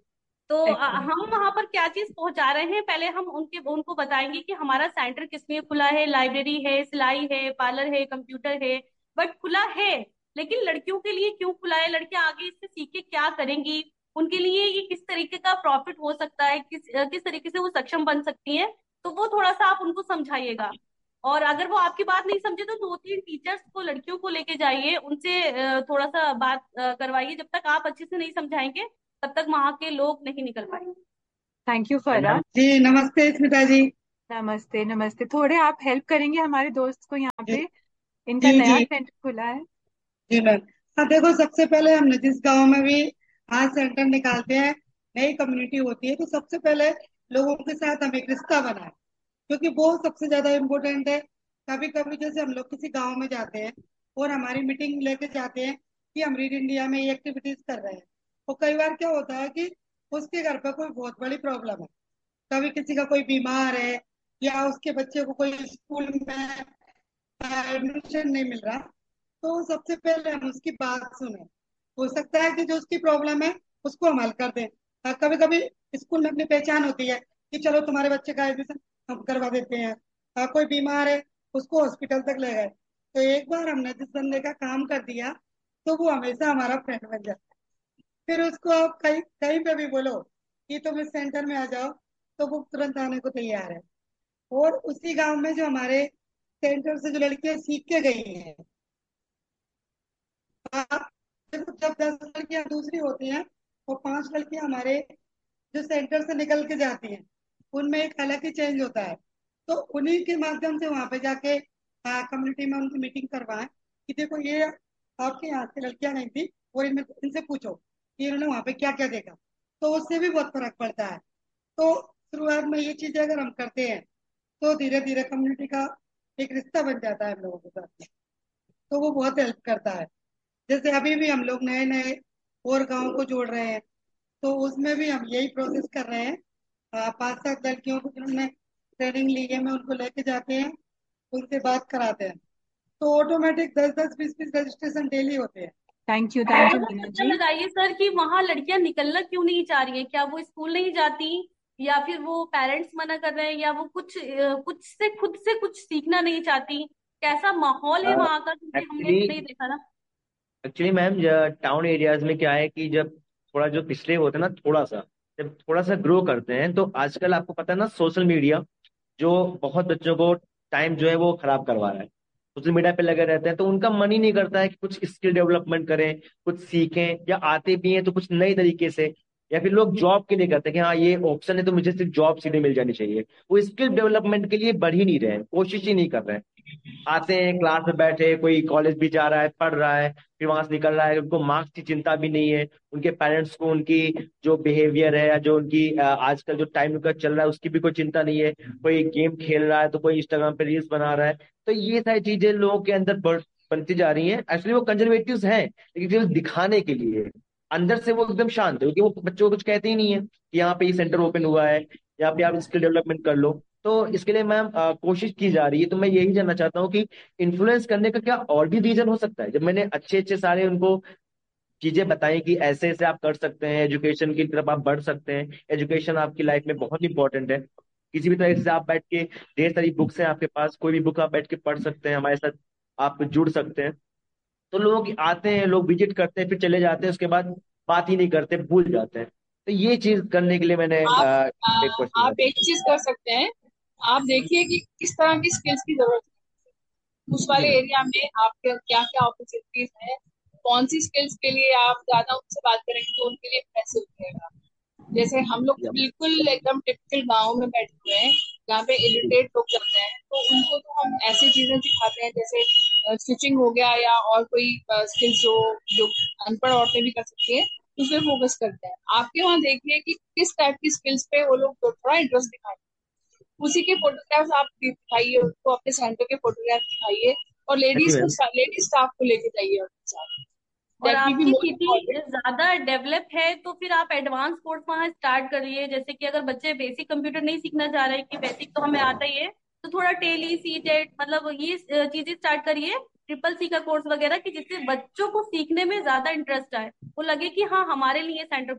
तो Excellent. हम वहां पर क्या चीज पहुंचा रहे हैं, पहले हम उनको बताएंगे कि हमारा सेंटर किस लिए खुला है। लाइब्रेरी है, सिलाई है, पार्लर है, कंप्यूटर है, बट खुला है। लेकिन लड़कियों के लिए क्यों खुला है, लड़कियां आगे इससे सीख के क्या करेंगी, उनके लिए ये किस तरीके का प्रॉफिट हो सकता है, किस तरीके से वो सक्षम बन सकती हैं, तो वो थोड़ा सा आप उनको समझाइएगा। और अगर वो आपकी बात नहीं समझे तो 2-3 टीचर्स को, लड़कियों को लेके जाइए, उनसे थोड़ा सा बात करवाइए। जब तक आप अच्छे से नहीं समझाएंगे तब तक वहां के लोग नहीं निकल पाएंगे। Thank you ma'am Farhan. जी नमस्ते स्मिता जी। नमस्ते नमस्ते। थोड़े आप हेल्प करेंगे हमारे दोस्त को यहाँ जी पे, इनका जी नया जी सेंटर खुला है। जी मैम। हाँ देखो, सबसे पहले हमने जिस गांव में भी आज सेंटर निकालते हैं, नई कम्युनिटी होती है, तो सबसे पहले लोगों के साथ हम एक रिश्ता बनाए, क्योंकि वो सबसे ज्यादा इम्पोर्टेंट है। कभी कभी जैसे हम लोग किसी गांव में जाते हैं और हमारी मीटिंग लेके जाते हैं कि हम रीड इंडिया में ये एक्टिविटीज कर रहे हैं, तो कई बार क्या होता है कि उसके घर पर कोई बहुत बड़ी प्रॉब्लम है, कभी किसी का कोई बीमार है या उसके बच्चे को कोई स्कूल में एडमिशन नहीं मिल रहा, तो सबसे पहले हम उसकी बात सुने। हो सकता है कि जो उसकी प्रॉब्लम है उसको हम हल कर दें। कभी कभी स्कूल में अपनी पहचान होती है कि चलो तुम्हारे बच्चे का एडमिशन हम करवा देते हैं। कोई बीमार है, उसको हॉस्पिटल तक ले गए, तो एक बार हमने जिस बंदे का काम कर दिया तो वो हमेशा हमारा फ्रेंड बन जाता है। फिर उसको आप कहीं कहीं पे भी बोलो कि तुम इस सेंटर में आ जाओ, तो वो तुरंत आने को तैयार है। और उसी गांव में जो हमारे सेंटर से जो लड़कियां सीख के गई हैं, आप देखो, जब 10 लड़कियां दूसरी होती हैं और 5 लड़कियां हमारे जो सेंटर से निकल के जाती हैं, उनमें एक अलग ही चेंज होता है। तो उन्हीं के माध्यम से वहां पे जाके कम्युनिटी में उनकी मीटिंग करवाएं कि देखो ये आपके यहाँ से लड़कियां नहीं थी, और इनमें इनसे पूछो कि इन्होंने वहां पे क्या क्या देखा, तो उससे भी बहुत फर्क पड़ता है। तो शुरुआत में ये चीजें अगर हम करते हैं तो धीरे धीरे कम्युनिटी का एक रिश्ता बन जाता है हम लोगों के साथ में, तो वो बहुत हेल्प करता है। जैसे अभी भी हम लोग नए नए और गांव को जोड़ रहे हैं, तो उसमें भी हम यही प्रोसेस कर रहे हैं। 5-7 लड़कियों को जिन्होंने ट्रेनिंग ली है, मैं उनको लेके जाते हैं, उनसे बात कराते हैं, तो ऑटोमेटिक 10-10 20-20 रजिस्ट्रेशन डेली होते हैं। थैंक और यू मुझे मीना पता जी। लगाइए सर कि वहां लड़कियां निकलना क्यों नहीं चाह रही हैं, क्या वो स्कूल नहीं जाती, या फिर वो पेरेंट्स मना कर रहे हैं, या वो कुछ से खुद से कुछ सीखना नहीं चाहती, कैसा माहौल है वहां का, क्योंकि हमने एक्चुअली नहीं देखा ना। एक्चुअली मैम, टाउन एरियाज में क्या है कि जब थोड़ा जो पिछड़े होते हैं ना, थोड़ा सा जब थोड़ा सा ग्रो करते हैं, तो आजकल आपको पता है ना, सोशल मीडिया जो बहुत बच्चों को टाइम जो है वो खराब करवा रहा है। सोशल मीडिया पे लगे रहते हैं, तो उनका मन ही नहीं करता है कि कुछ स्किल डेवलपमेंट करें, कुछ सीखें, या आते भी हैं तो कुछ नए तरीके से। या फिर लोग जॉब के लिए करते हैं कि हाँ ये ऑप्शन है तो मुझे सिर्फ जॉब सीधे मिल जानी चाहिए। वो स्किल डेवलपमेंट के लिए बढ़ ही नहीं रहे हैं, कोशिश ही नहीं कर रहे हैं। आते हैं क्लास में बैठे, कोई कॉलेज भी जा रहा है, पढ़ रहा है, फिर वहां से निकल रहा है, उनको मार्क्स की चिंता भी नहीं है, उनके पेरेंट्स को उनकी जो बिहेवियर है या जो उनकी आजकल जो टाइम का चल रहा है उसकी भी कोई चिंता नहीं है। कोई गेम खेल रहा है तो कोई इंस्टाग्राम पे रील्स बना रहा है। तो ये सारी चीजें लोगों के अंदर बनती जा रही हैं। एक्चुअली वो कंजर्वेटिव्स हैं, लेकिन केवल दिखाने के लिए। अंदर से वो एकदम शांत है, क्योंकि वो बच्चों को कुछ कहते ही नहीं है कि यहाँ पे ये सेंटर ओपन हुआ है, यहाँ पे आप स्किल डेवलपमेंट कर लो। तो इसके लिए मैम कोशिश की जा रही है। तो मैं यही जानना चाहता हूँ कि इन्फ्लुएंस करने का क्या और भी रीजन हो सकता है? जब मैंने अच्छे अच्छे सारे उनको चीजें बताई कि ऐसे ऐसे आप कर सकते हैं, एजुकेशन की तरफ आप बढ़ सकते हैं, एजुकेशन आपकी लाइफ में बहुत इंपॉर्टेंट है, किसी भी तरह से आप बैठ के, ढेर सारी बुक्स हैं आपके पास, कोई भी बुक आप बैठ के पढ़ सकते हैं, हमारे साथ आप जुड़ सकते हैं। तो लोग आते हैं, लोग विजिट करते हैं, फिर चले जाते हैं, उसके बाद बात ही नहीं करते, भूल जाते हैं। तो ये चीज करने के लिए मैंने आप एक क्वेश्चन आप एक चीज कर सकते हैं। आप देखिए कि किस तरह की स्किल्स की जरूरत है उस जी वाले मैम। एरिया में, आपके क्या क्या अपॉर्चुनिटीज है, कौन सी स्किल्स के लिए आप ज्यादा उनसे बात करेंगे तो उनके लिए बेस्ट रहेगा। जैसे हम लोग तो बिल्कुल एकदम टिपिकल गांव में बैठे हुए हैं जहाँ पे जी इलिटरेट लोग चलते हैं, तो उनको तो हम ऐसी चीजें सिखाते हैं जैसे स्टिचिंग हो गया या और कोई स्किल्स जो जो अनपढ़ औरतें भी कर सकती है, उस पर फोकस करते हैं। आपके वहाँ देखिए कि किस टाइप की स्किल्स पे वो लोग थोड़ा इंटरेस्ट दिखाते हैं, उसी के फोटोग्राफ्स आप दिखाइए उनको, अपने सेंटर के फोटोग्राफ दिखाइए, और हाँ जी मैम। लेडीज स्टाफ को लेके जाइए उनके साथ। और दैट विल बी आपकी मोर सिटी इम्पोर्टेंट। ज्यादा डेवलप है तो फिर आप एडवांस कोर्स वहां स्टार्ट करिए। जैसे कि अगर बच्चे बेसिक कंप्यूटर नहीं सीखना चाह रहे कि बेसिक तो हमें आता ही है, तो थोड़ा टेली, सीटेट, मतलब ये चीजें स्टार्ट करिए, ट्रिपल सी का कोर्स वगैरह, कि जिससे बच्चों को सीखने में ज्यादा इंटरेस्ट आए, वो लगे कि हाँ हमारे लिए सेंटर